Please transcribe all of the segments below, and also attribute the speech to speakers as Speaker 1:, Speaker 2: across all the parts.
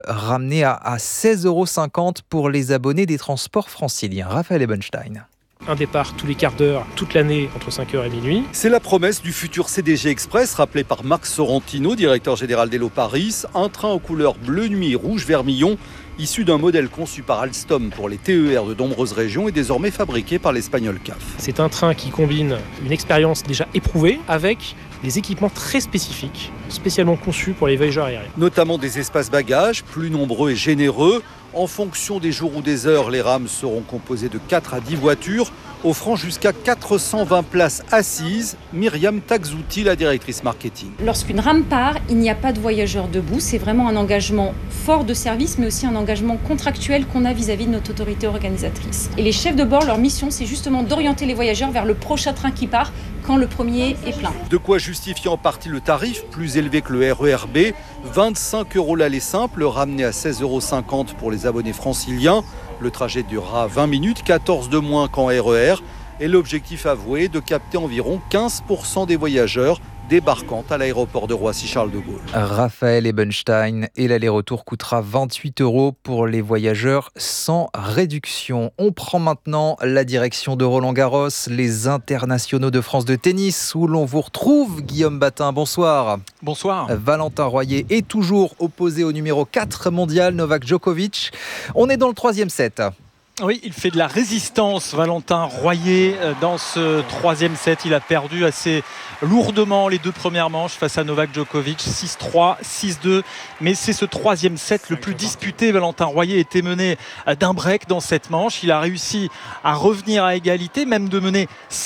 Speaker 1: ramené à 16,50 € pour les abonnés des transports franciliens. Raphaël Ebenstein.
Speaker 2: Un départ tous les quarts d'heure, toute l'année, entre 5h et minuit.
Speaker 3: C'est la promesse du futur CDG Express, rappelé par Marc Sorrentino, directeur général d'Hello Paris. Un train aux couleurs bleu nuit et rouge vermillon, issu d'un modèle conçu par Alstom pour les TER de nombreuses régions et désormais fabriqué par l'espagnol CAF.
Speaker 2: C'est un train qui combine une expérience déjà éprouvée avec des équipements très spécifiques, spécialement conçus pour les voyageurs aériens.
Speaker 3: Notamment des espaces bagages, plus nombreux et généreux. En fonction des jours ou des heures, les rames seront composées de 4 à 10 voitures, offrant jusqu'à 420 places assises. Myriam Taxouti, la directrice marketing.
Speaker 4: Lorsqu'une rame part, il n'y a pas de voyageurs debout. C'est vraiment un engagement fort de service, mais aussi un engagement contractuel qu'on a vis-à-vis de notre autorité organisatrice. Et les chefs de bord, leur mission, c'est justement d'orienter les voyageurs vers le prochain train qui part quand le premier est plein.
Speaker 3: De quoi justifier en partie le tarif, plus élevé que le RER B. 25 € l'aller simple, ramené à 16,50 € pour les abonnés franciliens. Le trajet durera 20 minutes, 14 de moins qu'en RER. Et l'objectif avoué, de capter environ 15% des voyageurs débarquant à l'aéroport de Roissy-Charles de Gaulle.
Speaker 1: Raphaël Ebenstein, et l'aller-retour coûtera 28 € pour les voyageurs sans réduction. On prend maintenant la direction de Roland-Garros, les internationaux de France de tennis, où l'on vous retrouve. Guillaume Batin, bonsoir.
Speaker 5: Bonsoir.
Speaker 1: Valentin Royer est toujours opposé au numéro 4 mondial, Novak Djokovic. On est dans le 3e set.
Speaker 5: Oui, il fait de la résistance, Valentin Royer. Dans ce 3e set, il a perdu assez lourdement les 2 premières manches face à Novak Djokovic, 6-3, 6-2. Mais c'est ce 3e set le plus disputé. Valentin Royer était mené d'un break dans cette manche. Il a réussi à revenir à égalité, même de mener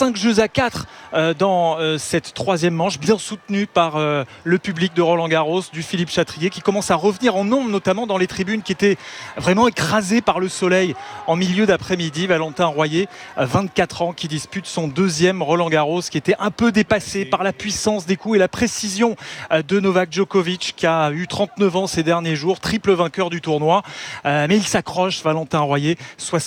Speaker 5: 5-4 dans cette 3e manche, bien soutenu par le public de Roland-Garros, du Philippe Chatrier, qui commence à revenir en nombre, notamment dans les tribunes qui étaient vraiment écrasées par le soleil en milieu d'après-midi. Valentin Royer, 24 ans, qui dispute son 2e Roland-Garros, qui était un peu dépassé par la puissance des coups et la précision de Novak Djokovic, qui a eu 39 ans ces derniers jours, triple vainqueur du tournoi. Mais il s'accroche, Valentin Royer,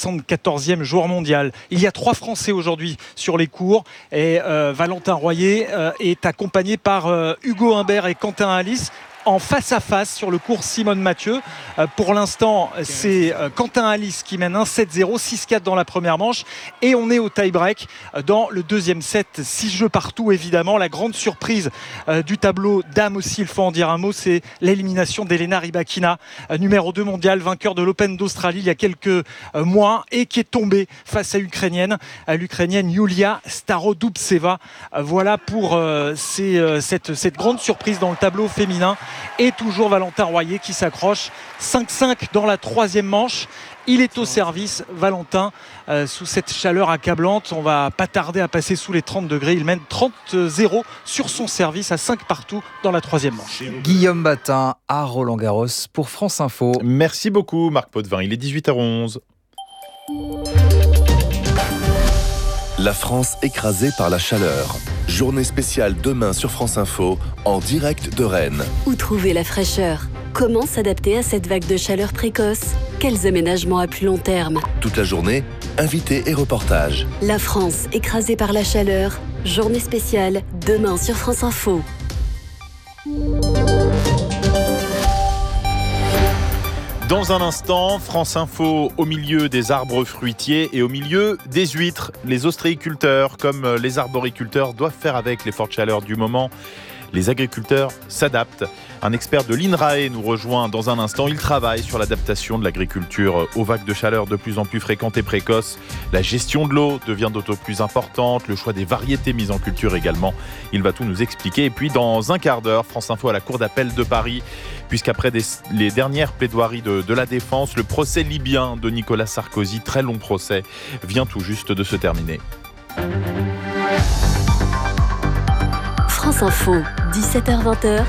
Speaker 5: 74e joueur mondial. Il y a 3 Français aujourd'hui sur les cours et Valentin Royer est accompagné par Hugo Humbert et Quentin Halys en face-à-face sur le cours Simone Mathieu. Pour l'instant, c'est Quentin Halys qui mène 1-7-0, 6-4 dans la première manche. Et on est au tie-break dans le 2e set. 6 jeux partout, évidemment. La grande surprise du tableau dames aussi, il faut en dire un mot, c'est l'élimination d'Elena Rybakina, numéro 2 mondial, vainqueur de l'Open d'Australie il y a quelques mois et qui est tombée face à l'Ukrainienne Yulia Starodubtseva. Voilà pour cette grande surprise dans le tableau féminin. Et toujours Valentin Royer qui s'accroche, 5-5 dans la 3e manche. Il est au service, Valentin, sous cette chaleur accablante. On va pas tarder à passer sous les 30 degrés. Il mène 30-0 sur son service à 5 partout dans la 3e manche.
Speaker 1: Guillaume Batin à Roland-Garros pour France Info.
Speaker 6: Merci beaucoup Marc Potvin, il est 18h11.
Speaker 7: La France écrasée par la chaleur. Journée spéciale demain sur France Info, en direct de Rennes.
Speaker 8: Où trouver la fraîcheur ? Comment s'adapter à cette vague de chaleur précoce ? Quels aménagements à plus long terme ?
Speaker 7: Toute la journée, invités et reportages.
Speaker 8: La France écrasée par la chaleur. Journée spéciale demain sur France Info.
Speaker 6: Dans un instant, France Info au milieu des arbres fruitiers et au milieu des huîtres. Les ostréiculteurs, comme les arboriculteurs, doivent faire avec les fortes chaleurs du moment. Les agriculteurs s'adaptent. Un expert de l'INRAE nous rejoint dans un instant. Il travaille sur l'adaptation de l'agriculture aux vagues de chaleur de plus en plus fréquentes et précoces. La gestion de l'eau devient d'autant plus importante. Le choix des variétés mises en culture également. Il va tout nous expliquer. Et puis dans un quart d'heure, France Info à la Cour d'appel de Paris. Puisqu'après les dernières plaidoiries de la défense, le procès libyen de Nicolas Sarkozy, très long procès, vient tout juste de se terminer.
Speaker 8: France Info, 17h-20h.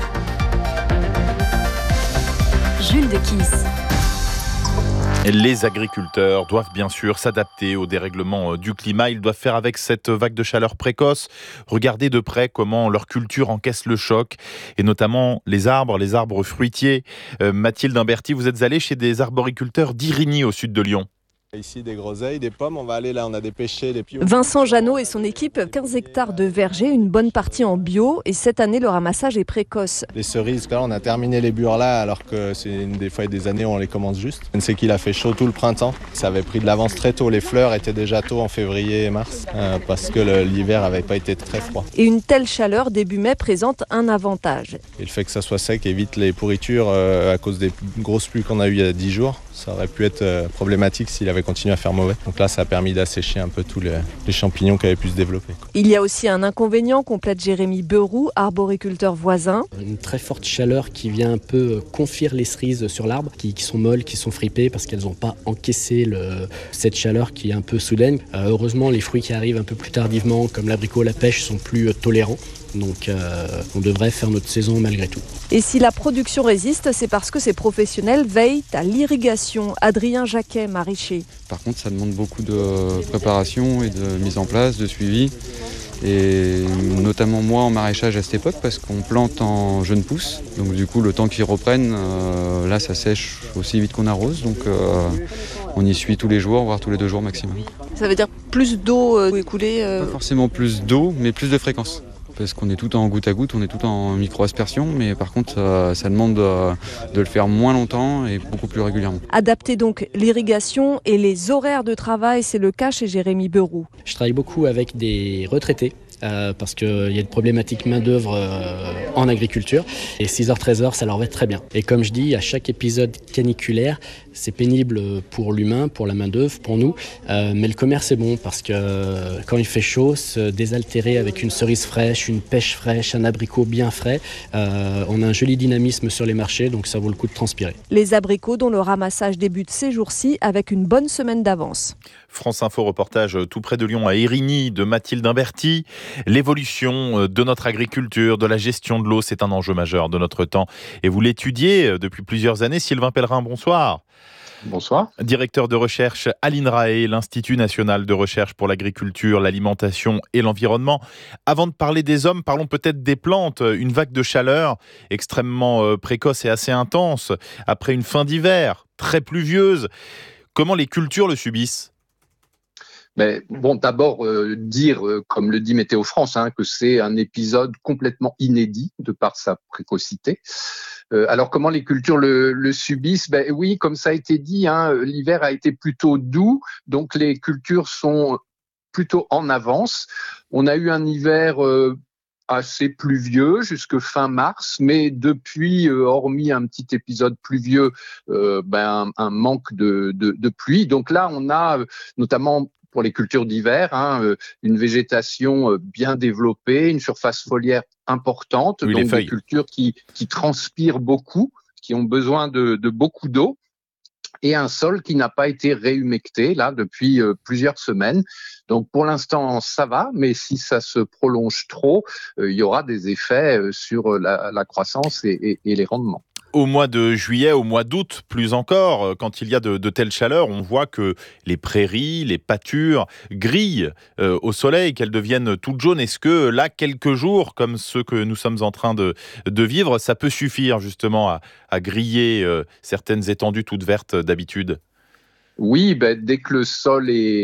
Speaker 8: Jules de Kiss.
Speaker 6: Les agriculteurs doivent bien sûr s'adapter au dérèglement du climat. Ils doivent faire avec cette vague de chaleur précoce. Regarder de près comment leur culture encaisse le choc, et notamment les arbres fruitiers. Mathilde Imberti, vous êtes allée chez des arboriculteurs d'Irigny au sud de Lyon.
Speaker 9: Ici, des groseilles, des pommes, on va aller là, on a des pêchers, des pions.
Speaker 10: Vincent Jeannot et son équipe, 15 hectares de verger, une bonne partie en bio, et cette année, le ramassage est précoce.
Speaker 9: Les cerises, là, on a terminé les bures là, alors que c'est des fois des années où on les commence juste. C'est qu'il a fait chaud tout le printemps, ça avait pris de l'avance très tôt, les fleurs étaient déjà tôt en février et mars, parce que l'hiver n'avait pas été très froid.
Speaker 10: Et une telle chaleur début mai présente un avantage.
Speaker 9: Et le fait que ça soit sec évite les pourritures à cause des grosses pluies qu'on a eues il y a 10 jours. Ça aurait pu être problématique s'il avait continué à faire mauvais. Donc là, ça a permis d'assécher un peu tous les champignons qui avaient pu se développer.
Speaker 10: Il y a aussi un inconvénient, complète Jérémy Beroux, arboriculteur voisin.
Speaker 11: Une très forte chaleur qui vient un peu confire les cerises sur l'arbre, qui sont molles, qui sont fripées parce qu'elles n'ont pas encaissé cette chaleur qui est un peu soudaine. Heureusement, les fruits qui arrivent un peu plus tardivement, comme l'abricot, la pêche, sont plus tolérants. Donc on devrait faire notre saison malgré tout.
Speaker 10: Et si la production résiste, c'est parce que ces professionnels veillent à l'irrigation. Adrien Jacquet, maraîcher.
Speaker 12: Par contre, ça demande beaucoup de préparation et de mise en place, de suivi. Et notamment moi en maraîchage à cette époque, parce qu'on plante en jeunes pousses. Donc du coup, le temps qu'ils reprennent, là ça sèche aussi vite qu'on arrose. Donc on y suit tous les jours, voire tous les 2 jours maximum.
Speaker 10: Ça veut dire plus d'eau écoulée
Speaker 12: Pas forcément plus d'eau, mais plus de fréquence. Parce qu'on est tout en goutte à goutte, on est tout en micro-aspersion, mais par contre ça demande de le faire moins longtemps et beaucoup plus régulièrement.
Speaker 10: Adapter donc l'irrigation et les horaires de travail, c'est le cas chez Jérémy Beroux.
Speaker 11: Je travaille beaucoup avec des retraités. Parce qu'il y a une problématique main-d'œuvre en agriculture. Et 6h-13h, ça leur va très bien. Et comme je dis, à chaque épisode caniculaire, c'est pénible pour l'humain, pour la main-d'œuvre, pour nous. Mais le commerce est bon parce que quand il fait chaud, se désaltérer avec une cerise fraîche, une pêche fraîche, un abricot bien frais, on a un joli dynamisme sur les marchés, donc ça vaut le coup de transpirer.
Speaker 10: Les abricots dont le ramassage débute ces jours-ci avec une bonne semaine d'avance.
Speaker 6: France Info reportage tout près de Lyon à Érigny de Mathilde Imberti. L'évolution de notre agriculture, de la gestion de l'eau, c'est un enjeu majeur de notre temps. Et vous l'étudiez depuis plusieurs années. Sylvain Pellerin, bonsoir.
Speaker 13: Bonsoir.
Speaker 6: Directeur de recherche à l'INRAE, l'Institut national de recherche pour l'agriculture, l'alimentation et l'environnement. Avant de parler des hommes, parlons peut-être des plantes. Une vague de chaleur extrêmement précoce et assez intense après une fin d'hiver très pluvieuse. Comment les cultures le subissent ?
Speaker 13: Mais bon, d'abord dire, comme le dit Météo France, que c'est un épisode complètement inédit de par sa précocité. Alors comment les cultures le subissent ? Oui, comme ça a été dit, l'hiver a été plutôt doux, donc les cultures sont plutôt en avance. On a eu un hiver assez pluvieux jusque fin mars, mais depuis, hormis un petit épisode pluvieux, un manque de pluie. Donc là, on a notamment pour les cultures d'hiver, une végétation bien développée, une surface foliaire importante,
Speaker 6: oui,
Speaker 13: donc des cultures qui transpirent beaucoup, qui ont besoin de beaucoup d'eau, et un sol qui n'a pas été réhumecté là depuis plusieurs semaines. Donc pour l'instant ça va, mais si ça se prolonge trop, il y aura des effets sur la croissance et les rendements.
Speaker 6: Au mois de juillet, au mois d'août, plus encore, quand il y a de telles chaleurs, on voit que les prairies, les pâtures grillent au soleil, qu'elles deviennent toutes jaunes. Est-ce que là, quelques jours, comme ceux que nous sommes en train de vivre, ça peut suffire justement à griller certaines étendues toutes vertes d'habitude ?
Speaker 13: Oui, dès que le sol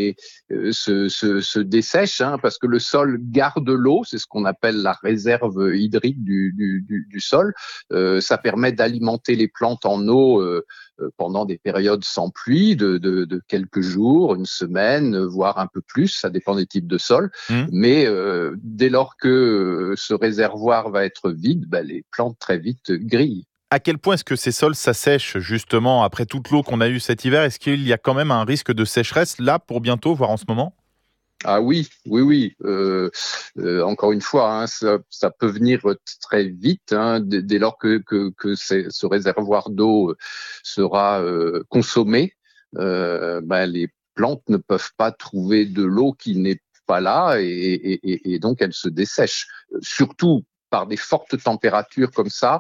Speaker 13: se dessèche, parce que le sol garde l'eau, c'est ce qu'on appelle la réserve hydrique du sol. Ça permet d'alimenter les plantes en eau pendant des périodes sans pluie de quelques jours, une semaine, voire un peu plus, ça dépend des types de sol. Mais dès lors que ce réservoir va être vide, les plantes très vite grillent.
Speaker 6: À quel point est-ce que ces sols s'assèchent justement après toute l'eau qu'on a eue cet hiver ? Est-ce qu'il y a quand même un risque de sécheresse là pour bientôt, voire en ce moment ?
Speaker 13: Ah oui. Encore une fois, ça peut venir très vite dès lors que ce réservoir d'eau sera consommé. Les plantes ne peuvent pas trouver de l'eau qui n'est pas là et donc elles se dessèchent. Surtout par des fortes températures comme ça,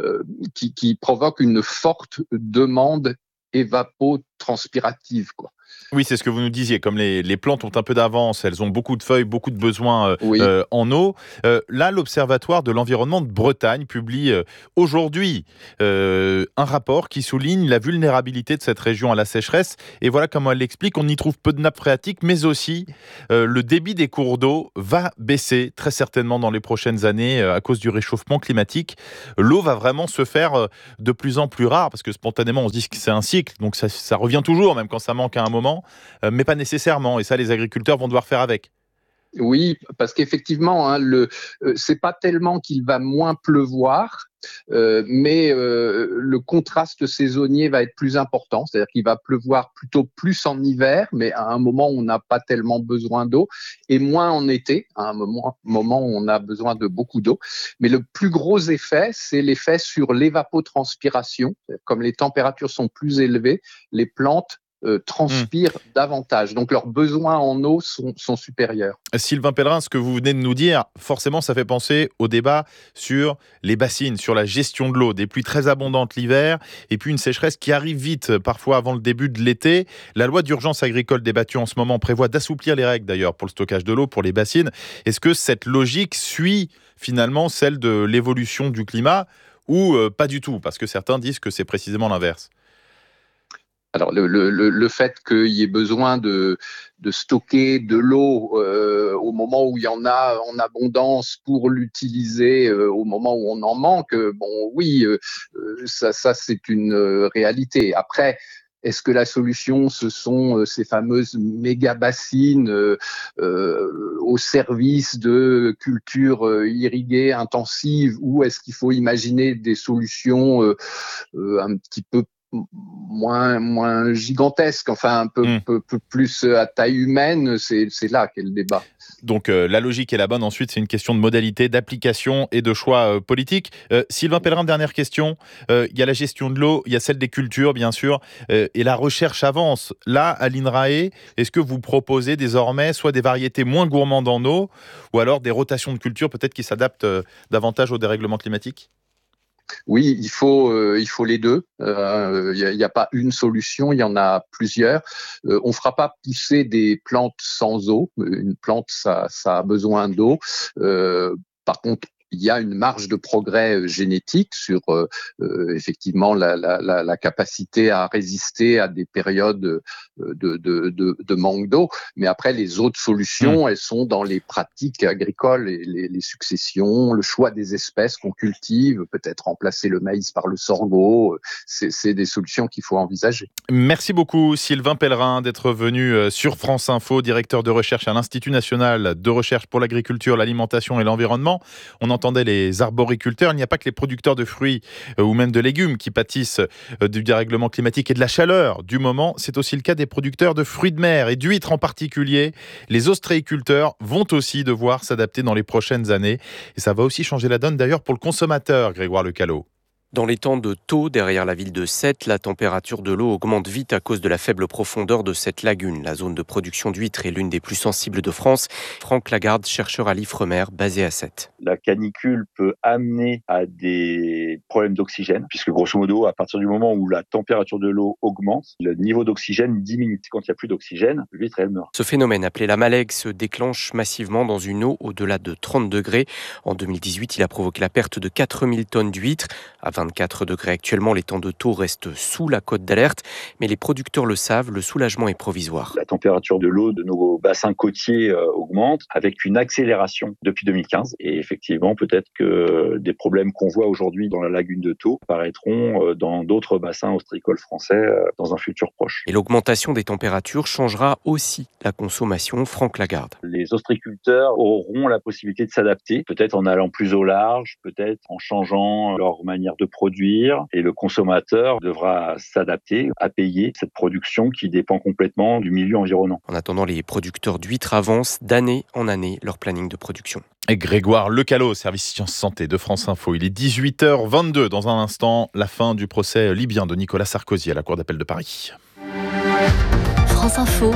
Speaker 13: qui provoquent une forte demande évapotranspirative, quoi.
Speaker 6: Oui, c'est ce que vous nous disiez. Comme les plantes ont un peu d'avance, elles ont beaucoup de feuilles, beaucoup de besoins en eau. Là, l'Observatoire de l'environnement de Bretagne publie aujourd'hui un rapport qui souligne la vulnérabilité de cette région à la sécheresse. Et voilà comment elle l'explique. On y trouve peu de nappes phréatiques, mais aussi le débit des cours d'eau va baisser très certainement dans les prochaines années à cause du réchauffement climatique. L'eau va vraiment se faire de plus en plus rare parce que spontanément, on se dit que c'est un cycle. Donc ça revient toujours, même quand ça manque à un moment. Mais pas nécessairement, et ça les agriculteurs vont devoir faire avec.
Speaker 13: Oui, parce qu'effectivement, c'est pas tellement qu'il va moins pleuvoir, mais le contraste saisonnier va être plus important, c'est-à-dire qu'il va pleuvoir plutôt plus en hiver, mais à un moment où on n'a pas tellement besoin d'eau, et moins en été, à un moment où on a besoin de beaucoup d'eau. Mais le plus gros effet, c'est l'effet sur l'évapotranspiration. Comme les températures sont plus élevées, les plantes transpirent davantage. Donc leurs besoins en eau sont supérieurs.
Speaker 6: Sylvain Pellerin, ce que vous venez de nous dire, forcément ça fait penser au débat sur les bassines, sur la gestion de l'eau, des pluies très abondantes l'hiver et puis une sécheresse qui arrive vite, parfois avant le début de l'été. La loi d'urgence agricole débattue en ce moment prévoit d'assouplir les règles d'ailleurs pour le stockage de l'eau, pour les bassines. Est-ce que cette logique suit finalement celle de l'évolution du climat ou pas du tout? Parce que certains disent que c'est précisément l'inverse.
Speaker 13: Alors le fait qu'il y ait besoin de stocker de l'eau au moment où il y en a en abondance pour l'utiliser au moment où on en manque, ça c'est une réalité. Après, est-ce que la solution, ce sont ces fameuses méga-bassines au service de cultures irriguées intensives, ou est-ce qu'il faut imaginer des solutions un petit peu moins gigantesque, enfin un peu plus à taille humaine? C'est là qu'est le débat.
Speaker 6: Donc la logique est la bonne. Ensuite, c'est une question de modalité, d'application et de choix politique. Sylvain Pellerin, dernière question. Il y a la gestion de l'eau, il y a celle des cultures, bien sûr, et la recherche avance. Là, à l'INRAE, est-ce que vous proposez désormais soit des variétés moins gourmandes en eau, ou alors des rotations de cultures peut-être qui s'adaptent davantage au dérèglement climatique ?
Speaker 13: Oui, il faut les deux. Il n'y a pas une solution, il y en a plusieurs. On ne fera pas pousser des plantes sans eau. Une plante, ça a besoin d'eau. Par contre, il y a une marge de progrès génétique sur effectivement la capacité à résister à des périodes de manque d'eau. Mais après, les autres solutions, elles sont dans les pratiques agricoles, et les successions, le choix des espèces qu'on cultive, peut-être remplacer le maïs par le sorgho. C'est des solutions qu'il faut envisager.
Speaker 6: Merci beaucoup Sylvain Pellerin d'être venu sur France Info, directeur de recherche à l'Institut national de recherche pour l'agriculture, l'alimentation et l'environnement. On entendait les arboriculteurs. Il n'y a pas que les producteurs de fruits ou même de légumes qui pâtissent du dérèglement climatique et de la chaleur du moment. C'est aussi le cas des producteurs de fruits de mer et d'huîtres en particulier. Les ostréiculteurs vont aussi devoir s'adapter dans les prochaines années. Et ça va aussi changer la donne d'ailleurs pour le consommateur, Grégoire Lecalot.
Speaker 14: Dans les temps de Thau, derrière la ville de Sète, la température de l'eau augmente vite à cause de la faible profondeur de cette lagune. La zone de production d'huîtres est l'une des plus sensibles de France. Franck Lagarde, chercheur à l'Ifremer, basé à Sète.
Speaker 15: La canicule peut amener à des problèmes d'oxygène, puisque grosso modo, à partir du moment où la température de l'eau augmente, le niveau d'oxygène diminue. Quand il n'y a plus d'oxygène, l'huître, elle meurt.
Speaker 14: Ce phénomène, appelé la malègue, se déclenche massivement dans une eau au-delà de 30 degrés. En 2018, il a provoqué la perte de 4000 tonnes d'huîtres. À 24 degrés actuellement, les temps de Thau restent sous la cote d'alerte, mais les producteurs le savent, le soulagement est provisoire.
Speaker 15: La température de l'eau de nos bassins côtiers augmente avec une accélération depuis 2015. Et effectivement, peut-être que des problèmes qu'on voit aujourd'hui dans la lagune de Thau apparaîtront dans d'autres bassins ostréicoles français dans un futur proche.
Speaker 14: Et l'augmentation des températures changera aussi la consommation. Franck Lagarde.
Speaker 15: Les ostréiculteurs auront la possibilité de s'adapter, peut-être en allant plus au large, peut-être en changeant leur manière de produire, et le consommateur devra s'adapter à payer cette production qui dépend complètement du milieu environnant.
Speaker 14: En attendant, les producteurs d'huîtres avancent d'année en année leur planning de production.
Speaker 6: Et Grégoire Lecalot, service Sciences Santé de France Info. Il est 18h22. Dans un instant, la fin du procès libyen de Nicolas Sarkozy à la Cour d'appel de Paris.
Speaker 8: France Info,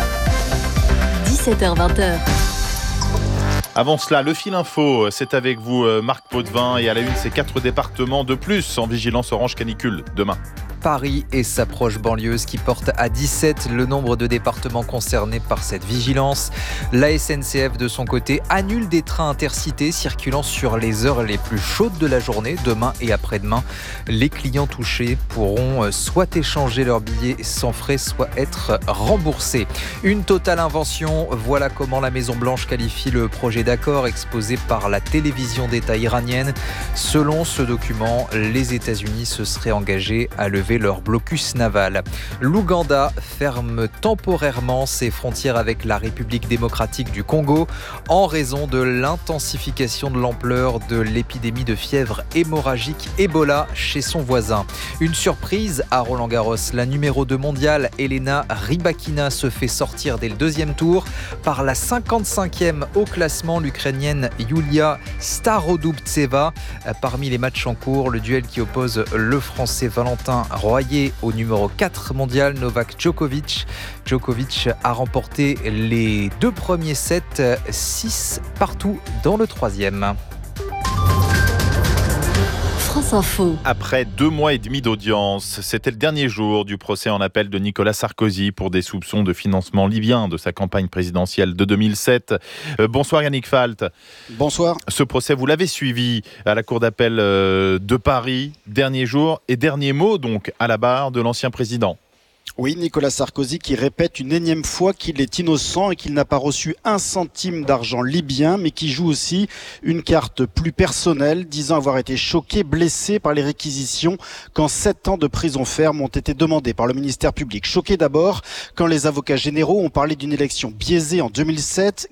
Speaker 8: 17h-20h.
Speaker 6: Avant cela, le fil info, c'est avec vous Marc Potvin, et à la une, ces 4 départements de plus en vigilance orange canicule demain.
Speaker 1: Paris et sa proche banlieue, ce qui porte à 17 le nombre de départements concernés par cette vigilance. La SNCF, de son côté, annule des trains intercités circulant sur les heures les plus chaudes de la journée, demain et après-demain. Les clients touchés pourront soit échanger leurs billets sans frais, soit être remboursés. Une totale invention, voilà comment la Maison-Blanche qualifie le projet d'accord exposé par la télévision d'État iranienne. Selon ce document, les États-Unis se seraient engagés à lever leur blocus naval. L'Ouganda ferme temporairement ses frontières avec la République démocratique du Congo en raison de l'intensification de l'ampleur de l'épidémie de fièvre hémorragique Ebola chez son voisin. Une surprise à Roland-Garros, la numéro 2 mondiale Elena Rybakina se fait sortir dès le deuxième tour par la 55e au classement, l'Ukrainienne Yulia Starodubtseva. Parmi les matchs en cours, le duel qui oppose le Français Valentin Royer au numéro 4 mondial Novak Djokovic. Djokovic a remporté les 2 premiers sets, 6 partout dans le 3e.
Speaker 8: France Info.
Speaker 6: Après 2 mois et demi d'audience, c'était le dernier jour du procès en appel de Nicolas Sarkozy pour des soupçons de financement libyen de sa campagne présidentielle de 2007. Bonsoir Yannick Falt.
Speaker 16: Bonsoir.
Speaker 6: Ce procès, vous l'avez suivi à la Cour d'appel de Paris, dernier jour et dernier mot donc à la barre de l'ancien président.
Speaker 16: Oui, Nicolas Sarkozy qui répète une énième fois qu'il est innocent et qu'il n'a pas reçu un centime d'argent libyen, mais qui joue aussi une carte plus personnelle, disant avoir été choqué, blessé par les réquisitions quand 7 ans de prison ferme ont été demandés par le ministère public. Choqué d'abord quand les avocats généraux ont parlé d'une élection biaisée en 2007,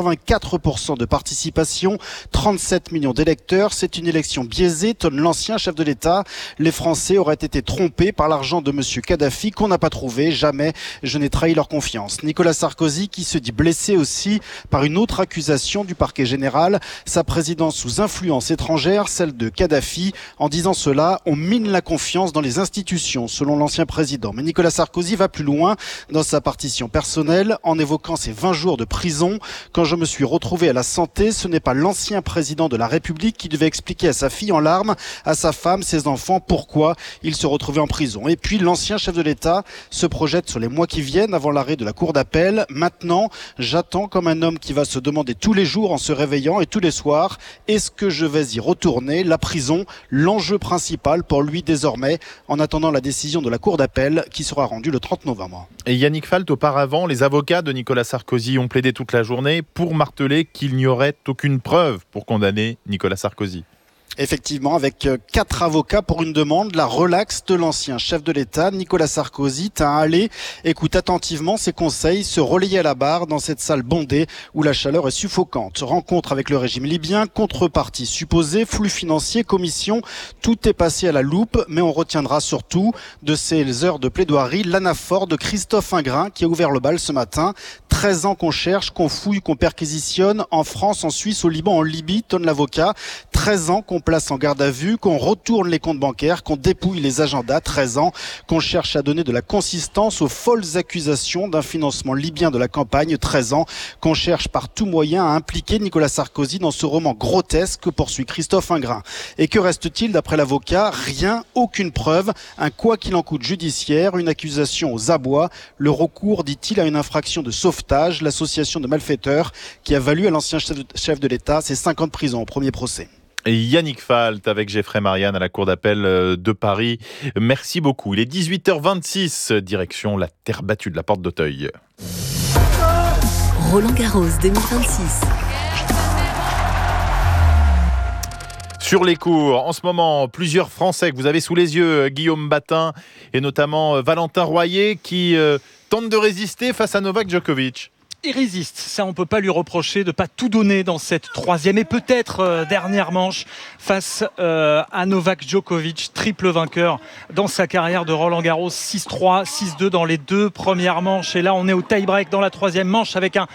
Speaker 16: 84% de participation, 37 millions d'électeurs. C'est une élection biaisée, tonne l'ancien chef de l'État. Les Français auraient été trompés par l'argent de monsieur Kadhafi qu'on n'a pas trouvé. Jamais je n'ai trahi leur confiance. Nicolas Sarkozy qui se dit blessé aussi par une autre accusation du parquet général, sa présidence sous influence étrangère, celle de Kadhafi. En disant cela, on mine la confiance dans les institutions, selon l'ancien président. Mais Nicolas Sarkozy va plus loin dans sa partition personnelle en évoquant ses 20 jours de prison. Quand je me suis retrouvé à la santé, ce n'est pas l'ancien président de la République qui devait expliquer à sa fille en larmes, à sa femme, ses enfants, pourquoi il se retrouvait en prison. Et puis l'ancien chef de l'État se projette sur les mois qui viennent avant l'arrêt de la cour d'appel. Maintenant, j'attends comme un homme qui va se demander tous les jours en se réveillant et tous les soirs, est-ce que je vais y retourner? La prison, l'enjeu principal pour lui désormais, en attendant la décision de la cour d'appel qui sera rendue le 30 novembre.
Speaker 6: Et Yannick Falt, auparavant, les avocats de Nicolas Sarkozy ont plaidé toute la journée pour marteler qu'il n'y aurait aucune preuve pour condamner Nicolas Sarkozy.
Speaker 16: Effectivement, avec 4 avocats pour une demande, la relaxe de l'ancien chef de l'État, Nicolas Sarkozy, tint à aller, écoute attentivement ses conseils, se relayer à la barre dans cette salle bondée où la chaleur est suffocante. Rencontre avec le régime libyen, contrepartie supposée, flux financier, commission, tout est passé à la loupe, mais on retiendra surtout de ces heures de plaidoirie l'anaphore de Christophe Ingrin qui a ouvert le bal ce matin. 13 ans qu'on cherche, qu'on fouille, qu'on perquisitionne en France, en Suisse, au Liban, en Libye, tonne l'avocat. 13 ans qu'on place en garde à vue, qu'on retourne les comptes bancaires, qu'on dépouille les agendas. 13 ans qu'on cherche à donner de la consistance aux folles accusations d'un financement libyen de la campagne. 13 ans qu'on cherche par tout moyen à impliquer Nicolas Sarkozy dans ce roman grotesque que poursuit Christophe Ingrin. Et que reste-t-il d'après l'avocat? Rien, aucune preuve, un quoi qu'il en coûte judiciaire, une accusation aux abois, le recours, dit-il, à une infraction de sauvetage, l'association de malfaiteurs qui a valu à l'ancien chef de l'État ses 5 ans de prison au premier procès.
Speaker 6: Et Yannick Falt avec Geoffrey Marianne à la Cour d'appel de Paris. Merci beaucoup. Il est 18h26, direction la terre battue de la Porte d'Auteuil.
Speaker 8: Roland Garros 2026.
Speaker 6: Sur les cours, en ce moment, plusieurs Français que vous avez sous les yeux, Guillaume Batin et notamment Valentin Royer qui tentent de résister face à Novak Djokovic.
Speaker 5: Il résiste, ça on peut pas lui reprocher de pas tout donner dans cette 3e et peut-être dernière manche face à Novak Djokovic, triple vainqueur dans sa carrière de Roland-Garros, 6-3, 6-2 dans les 2 premières manches et là on est au tie-break dans la 3e manche avec un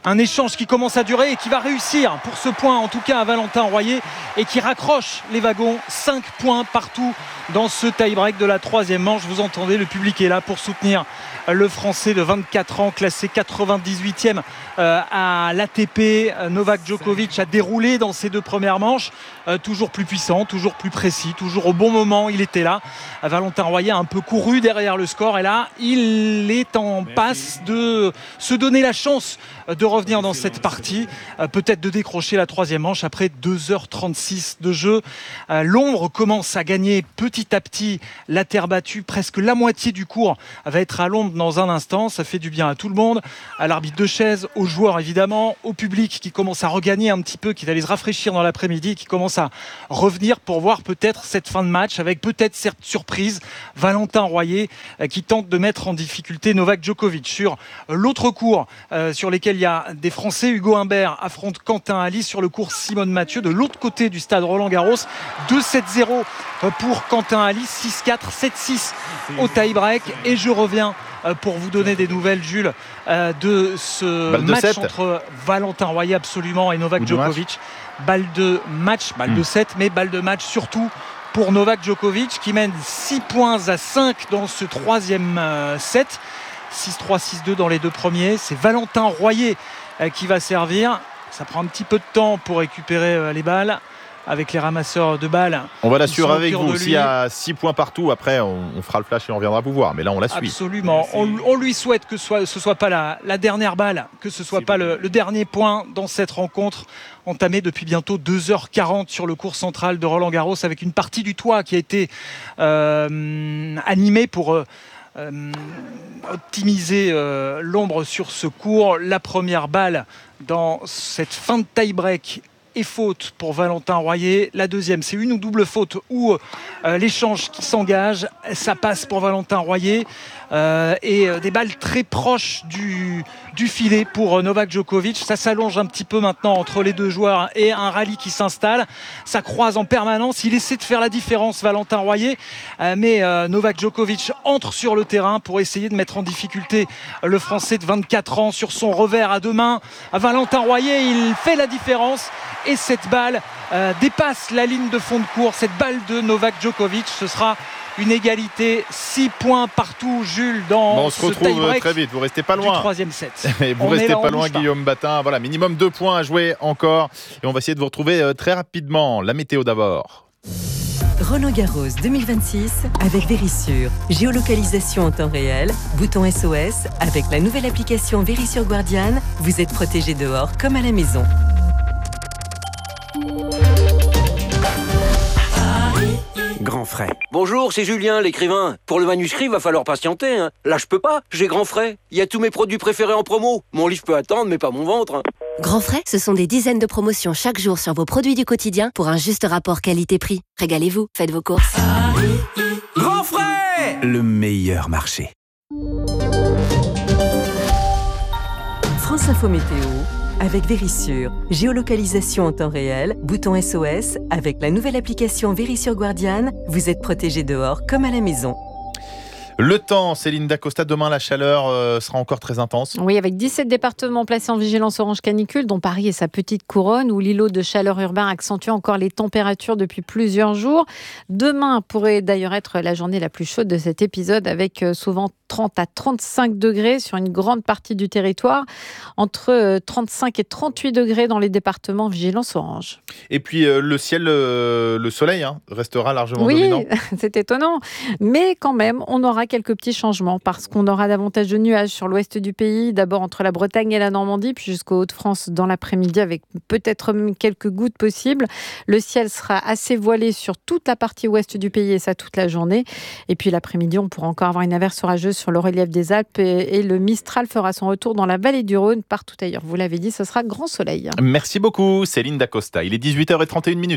Speaker 5: Un échange qui commence à durer et qui va réussir pour ce point, en tout cas à Valentin Royer, et qui raccroche les wagons. 5 points partout dans ce tie-break de la 3e manche. Vous entendez, le public est là pour soutenir le Français de 24 ans, classé 98e à l'ATP. Novak Djokovic a déroulé dans ses 2 premières manches, toujours plus puissant, toujours plus précis, toujours au bon moment, il était là. Valentin Royer a un peu couru derrière le score, et là il est en passe de se donner la chance de revenir dans cette partie, peut-être de décrocher la 3e manche après 2h36 de jeu. L'ombre commence à gagner petit à petit la terre battue, presque la moitié du court va être à l'ombre dans un instant. Ça fait du bien à tout le monde, à l'arbitre de chaise, aux joueurs évidemment, au public qui commence à regagner un petit peu, qui va aller se rafraîchir dans l'après-midi, qui commence à revenir pour voir peut-être cette fin de match avec peut-être cette surprise, Valentin Royer qui tente de mettre en difficulté Novak Djokovic. Sur l'autre court sur lesquels il y a des Français, Hugo Humbert affronte Quentin Halys sur le court Simone Mathieu de l'autre côté du stade Roland-Garros. 2-7-0 pour Quentin Halys, 6-4, 7-6 au tie-break. Et je reviens pour vous donner des nouvelles, Jules, de ce match entre Valentin Royer absolument et Novak Djokovic. Balle de match, balle de 7, mais balle de match surtout pour Novak Djokovic qui mène 6 points à 5 dans ce 3e set. 6-3, 6-2 dans les 2 premiers. C'est Valentin Royer qui va servir. Ça prend un petit peu de temps pour récupérer les balles avec les ramasseurs de balles.
Speaker 6: On va la suivre avec vous. S'il y a 6 points partout, après on fera le flash et on reviendra vous voir. Mais là on la suit.
Speaker 5: Absolument. On lui souhaite que ce soit pas la dernière balle, que ce soit pas le dernier point dans cette rencontre entamée depuis bientôt 2h40 sur le court central de Roland-Garros, avec une partie du toit qui a été animée pour optimiser l'ombre sur ce court. La première balle dans cette fin de tie-break est faute pour Valentin Royer. La deuxième, c'est une ou double faute ou l'échange qui s'engage. Ça passe pour Valentin Royer. Et des balles très proches du filet pour Novak Djokovic. Ça s'allonge un petit peu maintenant entre les 2 joueurs et un rallye qui s'installe. Ça croise en permanence. Il essaie de faire la différence, Valentin Royer, mais Novak Djokovic entre sur le terrain pour essayer de mettre en difficulté le Français de 24 ans sur son revers à 2 mains. Valentin Royer, il fait la différence et cette balle dépasse la ligne de fond de court. Cette balle de Novak Djokovic, ce sera une égalité, 6 points partout, Jules, dans
Speaker 6: on se retrouve très vite, vous restez pas loin
Speaker 5: du 3e set.
Speaker 6: Et vous restez pas loin, Guillaume Batin. Voilà, minimum 2 points à jouer encore. Et on va essayer de vous retrouver très rapidement. La météo d'abord.
Speaker 17: Roland-Garros 2026 avec Verisure. Géolocalisation en temps réel, bouton SOS. Avec la nouvelle application Verisure Guardian, vous êtes protégé dehors comme à la maison.
Speaker 18: Grand Frais. Bonjour, c'est Julien, l'écrivain. Pour le manuscrit, va falloir patienter. Hein. Là, je peux pas. J'ai Grand Frais. Il y a tous mes produits préférés en promo. Mon livre peut attendre, mais pas mon ventre. Hein.
Speaker 19: Grand Frais, ce sont des dizaines de promotions chaque jour sur vos produits du quotidien pour un juste rapport qualité-prix. Régalez-vous, faites vos courses.
Speaker 18: Grand Frais,
Speaker 20: le meilleur marché.
Speaker 17: France Info Météo avec Verisure. Géolocalisation en temps réel, bouton SOS. Avec la nouvelle application Verisure Guardian, vous êtes protégé dehors comme à la maison.
Speaker 6: Le temps, Céline Dacosta, demain la chaleur sera encore très intense.
Speaker 21: Oui, avec 17 départements placés en vigilance orange canicule, dont Paris et sa petite couronne, où l'îlot de chaleur urbain accentue encore les températures depuis plusieurs jours. Demain pourrait d'ailleurs être la journée la plus chaude de cet épisode, avec souvent 30 à 35 degrés sur une grande partie du territoire, entre 35 et 38 degrés dans les départements vigilance orange.
Speaker 6: Et puis le ciel, le soleil restera largement dominant.
Speaker 21: Oui, c'est étonnant, mais quand même, on aura quelques petits changements parce qu'on aura davantage de nuages sur l'ouest du pays, d'abord entre la Bretagne et la Normandie, puis jusqu'aux Hauts-de-France dans l'après-midi avec peut-être même quelques gouttes possibles. Le ciel sera assez voilé sur toute la partie ouest du pays et ça toute la journée. Et puis l'après-midi, on pourra encore avoir une averse orageuse sur le relief des Alpes et le Mistral fera son retour dans la vallée du Rhône. Partout ailleurs, vous l'avez dit, ce sera grand soleil.
Speaker 6: Merci beaucoup Céline Dacosta. Il est 18h31.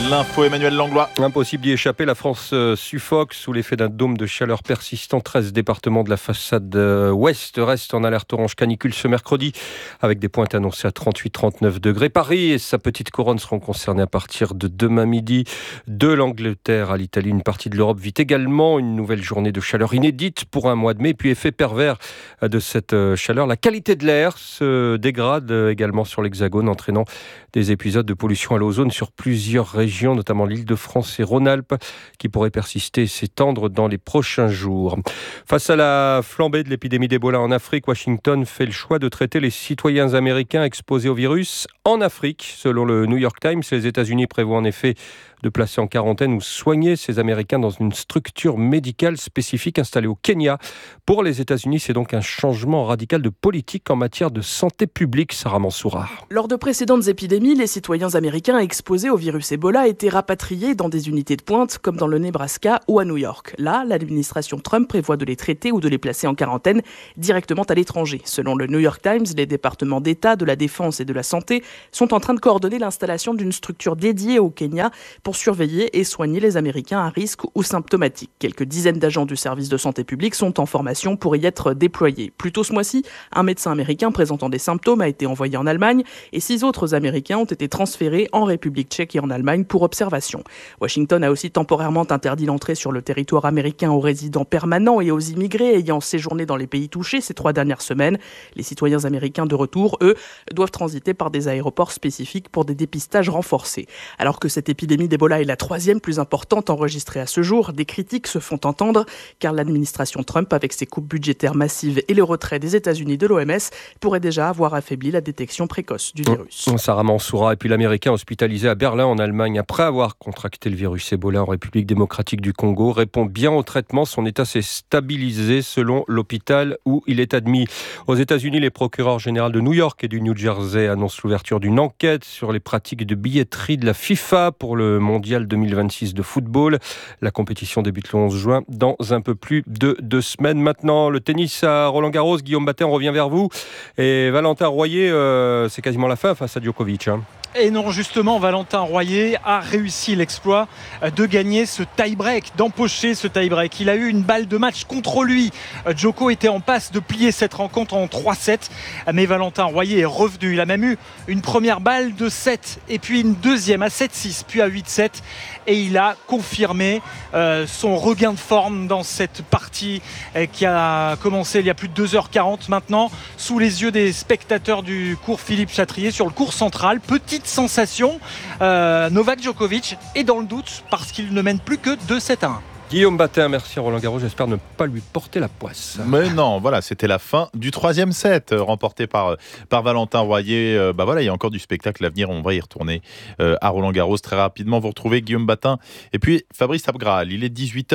Speaker 6: L'info, Emmanuel Langlois.
Speaker 20: Impossible d'y échapper, la France suffoque sous l'effet d'un dôme de chaleur persistant. 13 départements de la façade ouest restent en alerte orange canicule ce mercredi, avec des pointes annoncées à 38-39 degrés. Paris et sa petite couronne seront concernés à partir de demain midi. De l'Angleterre à l'Italie, une partie de l'Europe vit également une nouvelle journée de chaleur inédite pour un mois de mai. Puis effet pervers de cette chaleur, la qualité de l'air se dégrade également sur l'Hexagone, entraînant des épisodes de pollution à l'ozone sur plusieurs régions, notamment l'Île-de-France et Rhône-Alpes, qui pourraient persister et s'étendre dans les prochains jours. Face à la flambée de l'épidémie d'Ebola en Afrique, Washington fait le choix de traiter les citoyens américains exposés au virus en Afrique. Selon le New York Times, les États-Unis prévoient en effet de placer en quarantaine ou soigner ces Américains dans une structure médicale spécifique installée au Kenya. Pour les États-Unis, c'est donc un changement radical de politique en matière de santé publique, Sarah Mansoura.
Speaker 22: Lors de précédentes épidémies, les citoyens américains exposés au virus Ebola étaient rapatriés dans des unités de pointe comme dans le Nebraska ou à New York. Là, l'administration Trump prévoit de les traiter ou de les placer en quarantaine directement à l'étranger. Selon le New York Times, les départements d'État, de la Défense et de la Santé sont en train de coordonner l'installation d'une structure dédiée au Kenya pour surveiller et soigner les Américains à risque ou symptomatiques. Quelques dizaines d'agents du service de santé publique sont en formation pour y être déployés. Plus tôt ce mois-ci, un médecin américain présentant des symptômes a été envoyé en Allemagne et 6 autres Américains ont été transférés en République tchèque et en Allemagne pour observation. Washington a aussi temporairement interdit l'entrée sur le territoire américain aux résidents permanents et aux immigrés ayant séjourné dans les pays touchés ces 3 dernières semaines. Les citoyens américains de retour, eux, doivent transiter par des aéroports spécifiques pour des dépistages renforcés. Alors que cette épidémie d'Ebola est la 3e plus importante enregistrée à ce jour, des critiques se font entendre car l'administration Trump, avec ses coupes budgétaires massives et le retrait des États-Unis de l'OMS, pourrait déjà avoir affaibli la détection précoce du virus.
Speaker 20: Sarah Mansoura. Et puis l'Américain hospitalisé à Berlin en Allemagne après avoir contracté le virus Ebola en République démocratique du Congo répond bien au traitement. Son état s'est stabilisé selon l'hôpital où il est admis. Aux États-Unis, les procureurs généraux de New York et du New Jersey annoncent l'ouverture d'une enquête sur les pratiques de billetterie de la FIFA pour le mondial 2026 de football. La compétition débute le 11 juin dans un peu plus de 2 semaines. Maintenant, le tennis à Roland-Garros. Guillaume Battin, on revient vers vous. Et Valentin Royer, c'est quasiment la fin face à Djokovic.
Speaker 5: Et non, justement, Valentin Royer a réussi l'exploit de gagner ce tie-break, d'empocher ce tie-break. Il a eu une balle de match contre lui. Djoko était en passe de plier cette rencontre en 3-7. Mais Valentin Royer est revenu. Il a même eu une première balle de 7 et puis une deuxième à 7-6, puis à 8-7. Et il a confirmé son regain de forme dans cette partie qui a commencé il y a plus de 2h40 maintenant, sous les yeux des spectateurs du cours Philippe Chatrier sur le cours central. Petite sensation, Novak Djokovic est dans le doute parce qu'il ne mène plus que 2-7-1.
Speaker 20: Guillaume Battin, merci à Roland Garros. J'espère ne pas lui porter la poisse.
Speaker 6: Mais non, voilà, c'était la fin du 3e set remporté par Valentin Royer. Voilà, il y a encore du spectacle à venir. On va y retourner à Roland Garros très rapidement. Vous retrouvez Guillaume Battin et puis Fabrice Abgral. Il est